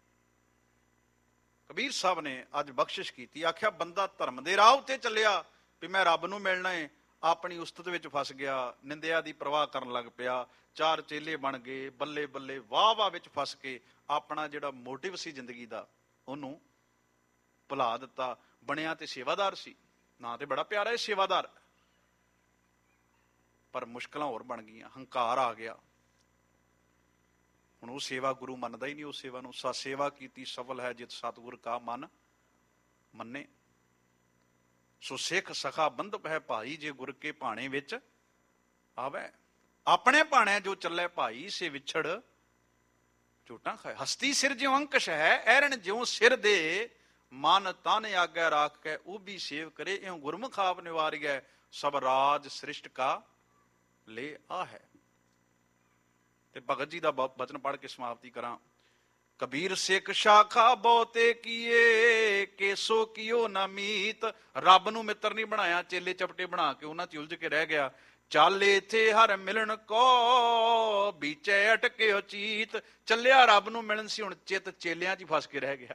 ਕਬੀਰ ਸਾਹਿਬ ਨੇ ਅੱਜ ਬਖਸ਼ਿਸ਼ ਕੀਤੀ, ਆਖਿਆ ਬੰਦਾ ਧਰਮ ਦੇ ਰਾਹ ਉੱਤੇ ਚੱਲਿਆ ਵੀ ਮੈਂ ਰੱਬ ਨੂੰ ਮਿਲਣਾ ਹੈ, ਆਪਣੀ ਉਸਤਤ ਵਿੱਚ ਫਸ ਗਿਆ, ਨਿੰਦਿਆ ਦੀ ਪ੍ਰਵਾਹ ਕਰਨ ਲੱਗ ਪਿਆ, ਚਾਰ ਚੇਲੇ ਬਣ ਗਏ, ਬੱਲੇ ਬੱਲੇ ਵਾਹ ਵਾਹ ਵਿੱਚ ਫਸ ਕੇ ਆਪਣਾ ਜਿਹੜਾ ਮੋਟਿਵ ਸੀ ਜ਼ਿੰਦਗੀ ਦਾ ਉਹਨੂੰ ਭੁਲਾ ਦਿੱਤਾ। ਬਣਿਆ ਤੇ ਸੇਵਾਦਾਰ ਸੀ, ਨਾ ਤੇ ਬੜਾ ਪਿਆਰਾ ਹੈ ਸੇਵਾਦਾਰ, ਪਰ ਮੁਸ਼ਕਲਾਂ ਹੋਰ ਬਣ ਗਈਆਂ, ਹੰਕਾਰ ਆ ਗਿਆ। ਹੁਣ ਉਹ ਸੇਵਾ ਗੁਰੂ ਮੰਨਦਾ ਹੀ ਨਹੀਂ, ਉਸ ਸੇਵਾ ਨੂੰ। ਸਾ ਸੇਵਾ ਕੀਤੀ ਸਫਲ ਹੈ ਜਿਤ ਸਤਿਗੁਰ ਕਾ ਮਨ ਮੰਨੇ। ਸੋ ਸਿੱਖ ਸਖਾ ਬੰਧਪ ਹੈ ਭਾਈ, ਜੇ ਗੁਰ ਕੇ ਭਾਣੇ ਵਿੱਚ ਆਵੇ। ਆਪਣੇ ਭਾਣੇ ਜੋ ਚੱਲੇ ਭਾਈ, ਸੇ ਵਿਛੜ ਝੂਟਾਂ ਖਾਏ। ਹਸਤੀ ਸਿਰ ਜਿਉ ਅੰਕਸ਼ ਹੈ, ਐਰਨ ਜਿਉ ਸਿਰ ਦੇ, ਮਨ ਤਨ ਆਗੈ ਰਾਖ ਕੇ ਉਹ ਵੀ ਸੇਵ ਕਰੇ। ਇਉ ਗੁਰਮੁਖ ਆਪ ਨਿਵਾਰਿਐ, ਸਭ ਰਾਜ ਸ੍ਰਿਸ਼ਟ ਕਾ ਲੈ ਆ ਹੈ। ਤੇ ਭਗਤ ਜੀ ਦਾ ਬਚਨ ਪੜ੍ਹ ਕੇ ਸਮਾਪਤੀ ਕਰਾਂ। ਕਬੀਰ ਸਿੱਖ ਸ਼ਾਖਾ ਬਹੁਤੇ ਕੀਏ, ਕੇਸੋ ਕੀਓ ਨਾ ਮੀਤ। ਰੱਬ ਨੂੰ ਮਿੱਤਰ ਨਹੀਂ ਬਣਾਇਆ, ਚੇਲੇ ਚਪਟੇ ਬਣਾ ਕੇ ਉਹਨਾਂ ਚ ਉਲਝ ਕੇ ਰਹਿ ਗਿਆ। ਚੱਲ ਇੱਥੇ ਹਰ ਮਿਲਣ ਕੋ, ਬੀਚੇ ਅਟਕੇ ਉਚੀਤ। ਚੱਲਿਆ ਰੱਬ ਨੂੰ ਮਿਲਣ ਸੀ, ਹੁਣ ਚਿੱਤ ਚੇਲਿਆਂ ਚ ਹੀ ਫਸ ਕੇ ਰਹਿ ਗਿਆ।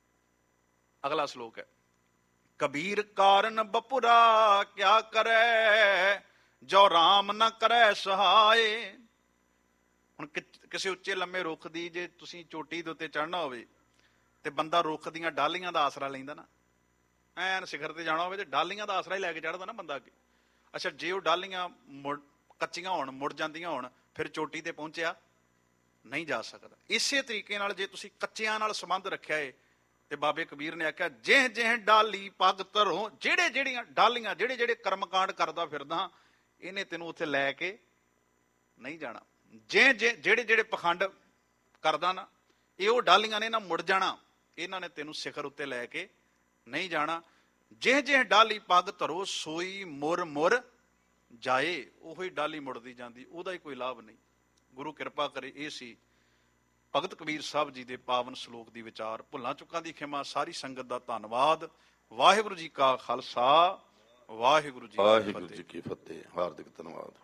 ਅਗਲਾ ਸ਼ਲੋਕ ਹੈ। ਕਬੀਰ ਕਾਰਨ ਬਪੁਰਾ ਕਿਆ ਕਰੈ, ਜੋ ਰਾਮ ਨਾ ਕਰੈ ਸਹਾਏ। ਹੁਣ ਕਿਸੇ ਉੱਚੇ ਲੰਮੇ ਰੁੱਖ ਦੀ ਜੇ ਤੁਸੀਂ ਚੋਟੀ ਦੇ ਉੱਤੇ ਚੜ੍ਹਨਾ ਹੋਵੇ ਤੇ ਬੰਦਾ ਰੁੱਖ ਦੀਆਂ ਡਾਲੀਆਂ ਦਾ ਆਸਰਾ ਲੈਂਦਾ ਨਾ, ਐਨ ਸਿਖਰ ਤੇ ਜਾਣਾ ਹੋਵੇ ਤੇ ਡਾਲੀਆਂ ਦਾ ਆਸਰਾ ਹੀ ਲੈ ਕੇ ਚੜ੍ਹਦਾ ਨਾ ਬੰਦਾ ਅੱਗੇ। ਅੱਛਾ, ਜੇ ਉਹ ਡਾਲੀਆਂ ਮੁੜ ਕੱਚੀਆਂ ਹੋਣ, ਮੁੜ ਜਾਂਦੀਆਂ ਹੋਣ, ਫਿਰ ਚੋਟੀ ਤੇ ਪਹੁੰਚਿਆ ਨਹੀਂ ਜਾ ਸਕਦਾ। ਇਸੇ ਤਰੀਕੇ ਨਾਲ ਜੇ ਤੁਸੀਂ ਕੱਚਿਆਂ ਨਾਲ ਸੰਬੰਧ ਰੱਖਿਆ ਏ, ਤੇ ਬਾਬੇ ਕਬੀਰ ਨੇ ਆਖਿਆ ਜਿਹ ਜਿਹ ਡਾਲੀ ਪੱਗ ਧਰੋ। ਜਿਹੜੇ ਜਿਹੜੀਆਂ ਡਾਲੀਆਂ, ਜਿਹੜੇ ਜਿਹੜੇ ਕਰਮਕਾਂਡ ਕਰਦਾ ਫਿਰਦਾ, ਇਹਨੇ ਤੈਨੂੰ ਉੱਥੇ ਲੈ ਕੇ ਨਹੀਂ ਜਾਣਾ। ਜੇ ਜੇ ਜਿਹੜੇ ਜਿਹੜੇ ਪਖੰਡ ਕਰਦਾ ਨਾ, ਇਹ ਉਹ ਡਾਲੀਆਂ ਨੇ ਨਾ ਮੁੜ ਜਾਣਾ, ਇਹਨਾਂ ਨੇ ਤੈਨੂੰ ਸਿਖਰ ਉੱਤੇ ਲੈ ਕੇ ਨਹੀਂ ਜਾਣਾ। ਜਿਹ ਜਿਹ ਡਾਲੀ ਪੱਗ ਧਰੋ, ਸੋਈ ਮੁਰ ਮੁਰ ਜਾਏ। ਉਹੀ ਡਾਲੀ ਮੁੜਦੀ ਜਾਂਦੀ, ਉਹਦਾ ਹੀ ਕੋਈ ਲਾਭ ਨਹੀਂ। ਗੁਰੂ ਕਿਰਪਾ ਕਰੇ। ਇਹ ਸੀ ਭਗਤ ਕਬੀਰ ਸਾਹਿਬ ਜੀ ਦੇ ਪਾਵਨ ਸ਼ਲੋਕ ਦੀ ਵਿਚਾਰ। ਭੁੱਲਾਂ ਚੁੱਕਾਂ ਦੀ ਖਿਮਾ। ਸਾਰੀ ਸੰਗਤ ਦਾ ਧੰਨਵਾਦ। ਵਾਹਿਗੁਰੂ ਜੀ ਕਾ ਖਾਲਸਾ, ਵਾਹਿਗੁਰੂ ਜੀ ਵਾਹਿਗੁਰੂ ਜੀ ਕੀ ਫਤਿਹ। ਹਾਰਦਿਕ ਧੰਨਵਾਦ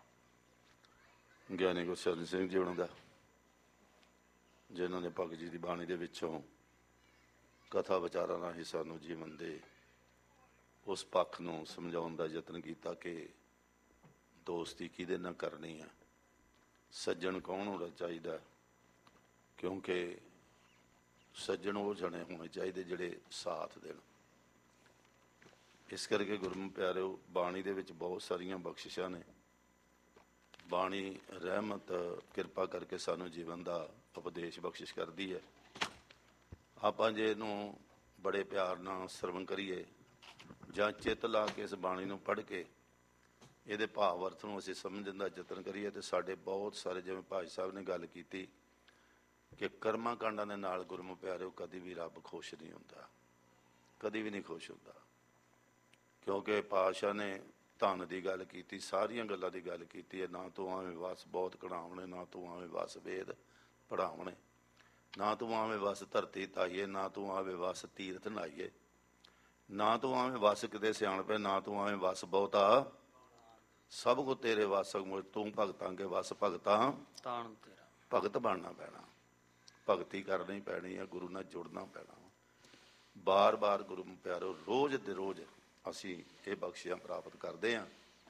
ਗਿਆਨੀ ਗੁਰਸ਼ਰਨ ਸਿੰਘ ਜੀ ਉਹਨਾਂ ਦਾ, ਜਿਨ੍ਹਾਂ ਨੇ ਭਗਤ ਜੀ ਦੀ ਬਾਣੀ ਦੇ ਵਿੱਚੋਂ ਕਥਾ ਵਿਚਾਰਾਂ ਰਾਹੀਂ ਸਾਨੂੰ ਜੀਵਨ ਦੇ ਉਸ ਪੱਖ ਨੂੰ ਸਮਝਾਉਣ ਦਾ ਯਤਨ ਕੀਤਾ ਕਿ ਦੋਸਤੀ ਕਿਹਦੇ ਨਾਲ ਕਰਨੀ ਆ, ਸੱਜਣ ਕੌਣ ਹੋਣਾ ਚਾਹੀਦਾ। ਕਿਉਂਕਿ ਸੱਜਣ ਉਹ ਜਣੇ ਹੋਣੇ ਚਾਹੀਦੇ ਜਿਹੜੇ ਸਾਥ ਦੇਣ। ਇਸ ਕਰਕੇ ਗੁਰਮੁਖ ਪਿਆਰਿਓ, ਬਾਣੀ ਦੇ ਵਿੱਚ ਬਹੁਤ ਸਾਰੀਆਂ ਬਖਸ਼ਿਸ਼ਾਂ ਨੇ। ਬਾਣੀ ਰਹਿਮਤ ਕਿਰਪਾ ਕਰਕੇ ਸਾਨੂੰ ਜੀਵਨ ਦਾ ਉਪਦੇਸ਼ ਬਖਸ਼ਿਸ਼ ਕਰਦੀ ਹੈ। ਆਪਾਂ ਜੇ ਇਹਨੂੰ ਬੜੇ ਪਿਆਰ ਨਾਲ ਸਰਵਣ ਕਰੀਏ ਜਾਂ ਚਿੱਤ ਲਾ ਕੇ ਇਸ ਬਾਣੀ ਨੂੰ ਪੜ੍ਹ ਕੇ ਇਹਦੇ ਭਾਵ ਅਰਥ ਨੂੰ ਅਸੀਂ ਸਮਝਣ ਦਾ ਯਤਨ ਕਰੀਏ, ਤੇ ਸਾਡੇ ਬਹੁਤ ਸਾਰੇ, ਜਿਵੇਂ ਭਾਈ ਸਾਹਿਬ ਨੇ ਗੱਲ ਕੀਤੀ ਕਿ ਕਰਮਾਂ ਕਾਂਡਾਂ ਦੇ ਨਾਲ ਗੁਰਮੁਖ ਪਿਆਰਿਓ ਕਦੀ ਵੀ ਰੱਬ ਖੁਸ਼ ਨਹੀਂ ਹੁੰਦਾ, ਕਦੀ ਵੀ ਨਹੀਂ ਖੁਸ਼ ਹੁੰਦਾ। ਕਿਉਂਕਿ ਪਾਤਸ਼ਾਹ ਨੇ ਧਨ ਦੀ ਗੱਲ ਕੀਤੀ, ਸਾਰੀਆਂ ਗੱਲਾਂ ਦੀ ਗੱਲ ਕੀਤੀ ਹੈ। ਨਾ ਤੂੰ ਆਵੇਂ ਵਸ ਬਹੁਤ ਕਢਾਵਣੇ, ਨਾ ਤੂੰ ਆਵੇਂ ਵਸ ਵੇਦ ਪੜ੍ਹਾਵਣੇ, ਨਾ ਤੂੰ ਆਵੇਂ ਵਸ ਧਰਤੀ ਧਾਈਏ, ਨਾ ਤੂੰ ਆਵੇਂ ਵਸ ਤੀਰਥ ਨਹਾਈਏ, ਨਾ ਤੂੰ ਆਵੇਂ ਵਸ ਕਿਤੇ ਸਿਆਣਪੇ, ਨਾ ਤੂੰ ਆਵੇਂ ਵਸ ਬਹੁਤਾ, ਸਭ ਕੁ ਤੇਰੇ ਵਸ ਤੂੰ ਭਗਤਾਂ ਕੇ ਵਸ ਭਗਤਾਂ ਤਾਣ ਤੇਰਾ। ਭਗਤ ਬਣਨਾ ਪੈਣਾ, ਭਗਤੀ ਕਰਨੀ ਪੈਣੀ ਹੈ, ਗੁਰੂ ਨਾਲ ਜੁੜਨਾ ਪੈਣਾ। ਬਾਰ ਬਾਰ ਗੁਰੂ ਪਿਆਰੋ, ਰੋਜ਼ ਦੇ ਰੋਜ਼ ਅਸੀਂ ਇਹ ਬਖਸ਼ਿਸ਼ਾਂ ਪ੍ਰਾਪਤ ਕਰਦੇ ਹਾਂ।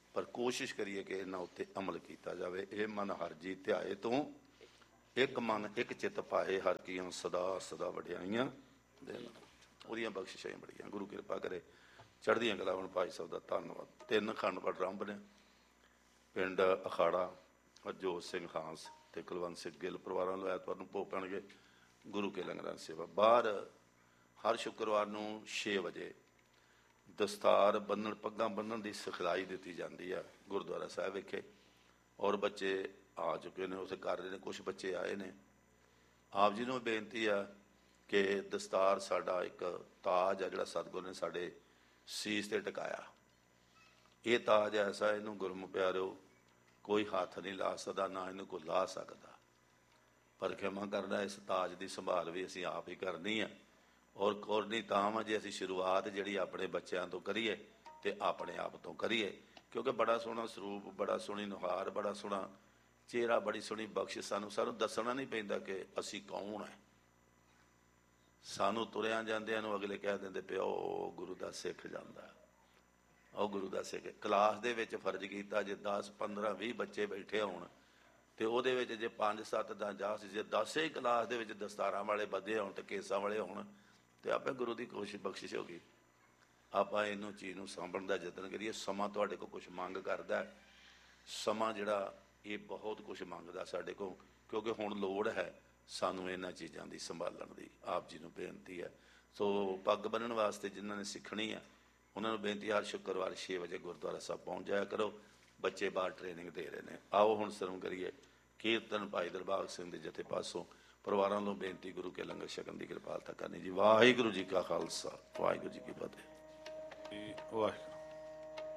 ਪਰ ਕੋਸ਼ਿਸ਼ ਕਰੀਏ ਕਿ ਇਹਨਾਂ ਉੱਤੇ ਅਮਲ ਕੀਤਾ ਜਾਵੇ। ਇਹ ਮਨ ਹਰ ਜੀ ਧਿਆਏ ਤੋਂ, ਇੱਕ ਮਨ ਇੱਕ ਚਿੱਤ ਪਾਏ, ਹਰ ਕੀਆਂ ਸਦਾ ਸਦਾ ਵਡਿਆਈਆਂ ਦੇਣ। ਉਹਦੀਆਂ ਬਖਸ਼ਿਸ਼ਾਂ ਬੜੀਆਂ, ਗੁਰੂ ਕਿਰਪਾ ਕਰੇ, ਚੜ੍ਹਦੀਆਂ ਕਲਾ। ਹੁਣ ਭਾਈ ਸਾਹਿਬ ਦਾ ਧੰਨਵਾਦ। ਤਿੰਨ ਅਖੰਡ ਪਾਠ ਆਰੰਭ ਨੇ। ਪਿੰਡ ਅਖਾੜਾ ਹਰਜੋਤ ਸਿੰਘ ਹਾਂਸ ਤੇ ਕੁਲਵੰਤ ਸਿੰਘ ਗਿੱਲ ਪਰਿਵਾਰਾਂ ਨੂੰ ਐਤਵਾਰ ਨੂੰ ਭੋਗ ਪੈਣਗੇ ਗੁਰੂ ਕੇ ਲੰਗਰਾਂ ਦੀ ਸੇਵਾ। ਬਾਹਰ ਹਰ ਸ਼ੁੱਕਰਵਾਰ ਨੂੰ ਛੇ ਵਜੇ ਦਸਤਾਰ ਬੰਨਣ, ਪੱਗਾਂ ਬੰਨਣ ਦੀ ਸਿਖਲਾਈ ਦਿੱਤੀ ਜਾਂਦੀ ਆ ਗੁਰਦੁਆਰਾ ਸਾਹਿਬ ਵਿਖੇ, ਔਰ ਬੱਚੇ ਆ ਚੁੱਕੇ ਨੇ, ਉੱਥੇ ਕਰ ਰਹੇ ਨੇ, ਕੁਛ ਬੱਚੇ ਆਏ ਨੇ। ਆਪ ਜੀ ਨੂੰ ਬੇਨਤੀ ਆ ਕਿ ਦਸਤਾਰ ਸਾਡਾ ਇੱਕ ਤਾਜ ਆ ਜਿਹੜਾ ਸਤਿਗੁਰ ਨੇ ਸਾਡੇ ਸੀਸ ਤੇ ਟਿਕਾਇਆ। ਇਹ ਤਾਜ ਐਸਾ, ਇਹਨੂੰ ਗੁਰਮੁਖ ਪਿਆਰਿਓ ਕੋਈ ਹੱਥ ਨਹੀਂ ਲਾ ਸਕਦਾ, ਨਾ ਇਹਨੂੰ ਕੋਈ ਲਾ ਸਕਦਾ। ਪਰ ਖਿਮਾ ਕਰਨਾ, ਇਸ ਤਾਜ ਦੀ ਸੰਭਾਲ ਵੀ ਅਸੀਂ ਆਪ ਹੀ ਕਰਨੀ ਹੈ। ਔਰ ਕਰਨੀ ਤਾਂ ਵਾ ਜੇ ਅਸੀਂ ਸ਼ੁਰੂਆਤ ਜਿਹੜੀ ਆਪਣੇ ਬੱਚਿਆਂ ਤੋਂ ਕਰੀਏ ਤੇ ਆਪਣੇ ਆਪ ਤੋਂ ਕਰੀਏ, ਕਿਉਂਕਿ ਬੜਾ ਸੋਹਣਾ ਸਰੂਪ, ਬੜਾ ਸੋਹਣੀ ਨੁਹਾਰ, ਬੜਾ ਸੋਹਣਾ ਚਿਹਰਾ, ਬੜੀ ਸੋਹਣੀ ਬਖਸ਼ਿਸ਼। ਸਾਨੂੰ ਸਾਨੂੰ ਦੱਸਣਾ ਨਹੀਂ ਪੈਂਦਾ ਕਿ ਅਸੀਂ ਕੌਣ ਹੈ। ਸਾਨੂੰ ਤੁਰਿਆਂ ਜਾਂਦਿਆਂ ਨੂੰ ਅਗਲੇ ਕਹਿ ਦਿੰਦੇ ਪਿਓ ਗੁਰੂ ਦਾ ਸਿੱਖ ਜਾਂਦਾ, ਉਹ ਗੁਰੂ ਦਾ ਸਿੱਖ। ਕਲਾਸ ਦੇ ਵਿੱਚ ਫਰਜ਼ ਕੀਤਾ, ਜੇ ਦਸ ਪੰਦਰਾਂ ਵੀਹ ਬੱਚੇ ਬੈਠੇ ਹੋਣ ਤੇ ਉਹਦੇ ਵਿੱਚ ਜੇ ਪੰਜ ਸੱਤ ਦਾ ਜਾ ਸੀ, ਜੇ ਦਸੇ ਹੀ ਕਲਾਸ ਦੇ ਵਿੱਚ ਦਸਤਾਰਾਂ ਵਾਲੇ ਬੱਧੇ ਹੋਣ ਤੇ ਕੇਸਾਂ ਵਾਲੇ ਹੋਣ, ਤੇ ਆਪੇ ਗੁਰੂ ਦੀ ਕੋਸ਼ਿਸ਼ ਬਖਸ਼ਿਸ਼ ਹੋ ਗਈ। ਆਪਾਂ ਇਹਨੂੰ ਚੀਜ਼ ਨੂੰ ਸਾਂਭਣ ਦਾ ਯਤਨ ਕਰੀਏ। ਸਮਾਂ ਤੁਹਾਡੇ ਕੋਲ ਕੁਛ ਮੰਗ ਕਰਦਾ, ਸਮਾਂ ਜਿਹੜਾ ਇਹ ਬਹੁਤ ਕੁਛ ਮੰਗਦਾ ਸਾਡੇ ਕੋਲ, ਕਿਉਂਕਿ ਹੁਣ ਲੋੜ ਹੈ ਸਾਨੂੰ ਇਹਨਾਂ ਚੀਜ਼ਾਂ ਦੀ ਸੰਭਾਲਣ ਦੀ। ਆਪ ਜੀ ਨੂੰ ਬੇਨਤੀ ਹੈ। ਸੋ ਪੱਗ ਬੰਨਣ ਵਾਸਤੇ ਜਿਨ੍ਹਾਂ ਨੇ ਸਿੱਖਣੀ ਹੈ ਉਹਨਾਂ ਨੂੰ ਬੇਨਤੀ, ਹਰ ਸ਼ੁੱਕਰਵਾਰ ਛੇ ਵਜੇ ਗੁਰਦੁਆਰਾ ਸਾਹਿਬ ਪਹੁੰਚ ਜਾਇਆ ਕਰੋ। ਬੱਚੇ ਬਾਹਰ ਟ੍ਰੇਨਿੰਗ ਦੇ ਰਹੇ ਨੇ। ਆਓ ਹੁਣ ਸਰਵ ਕਰੀਏ ਕੀਰਤਨ ਭਾਈ ਦਿਲਬਾਗ ਸਿੰਘ ਦੇ ਜਥੇ ਪਾਸੋਂ। ਪਰਿਵਾਰਾਂ ਨੂੰ ਬੇਨਤੀ, ਗੁਰੂ ਕੇ ਲੰਗਰ ਛਕਣ ਦੀ ਕਿਰਪਾਲਤਾ ਕਰਨੀ ਜੀ। ਵਾਹਿਗੁਰੂ ਜੀ ਕਾ ਖਾਲਸਾ, ਵਾਹਿਗੁਰੂ ਜੀ ਕੀ ਫਤਿਹ। ਵਾਹਿਗੁਰੂ।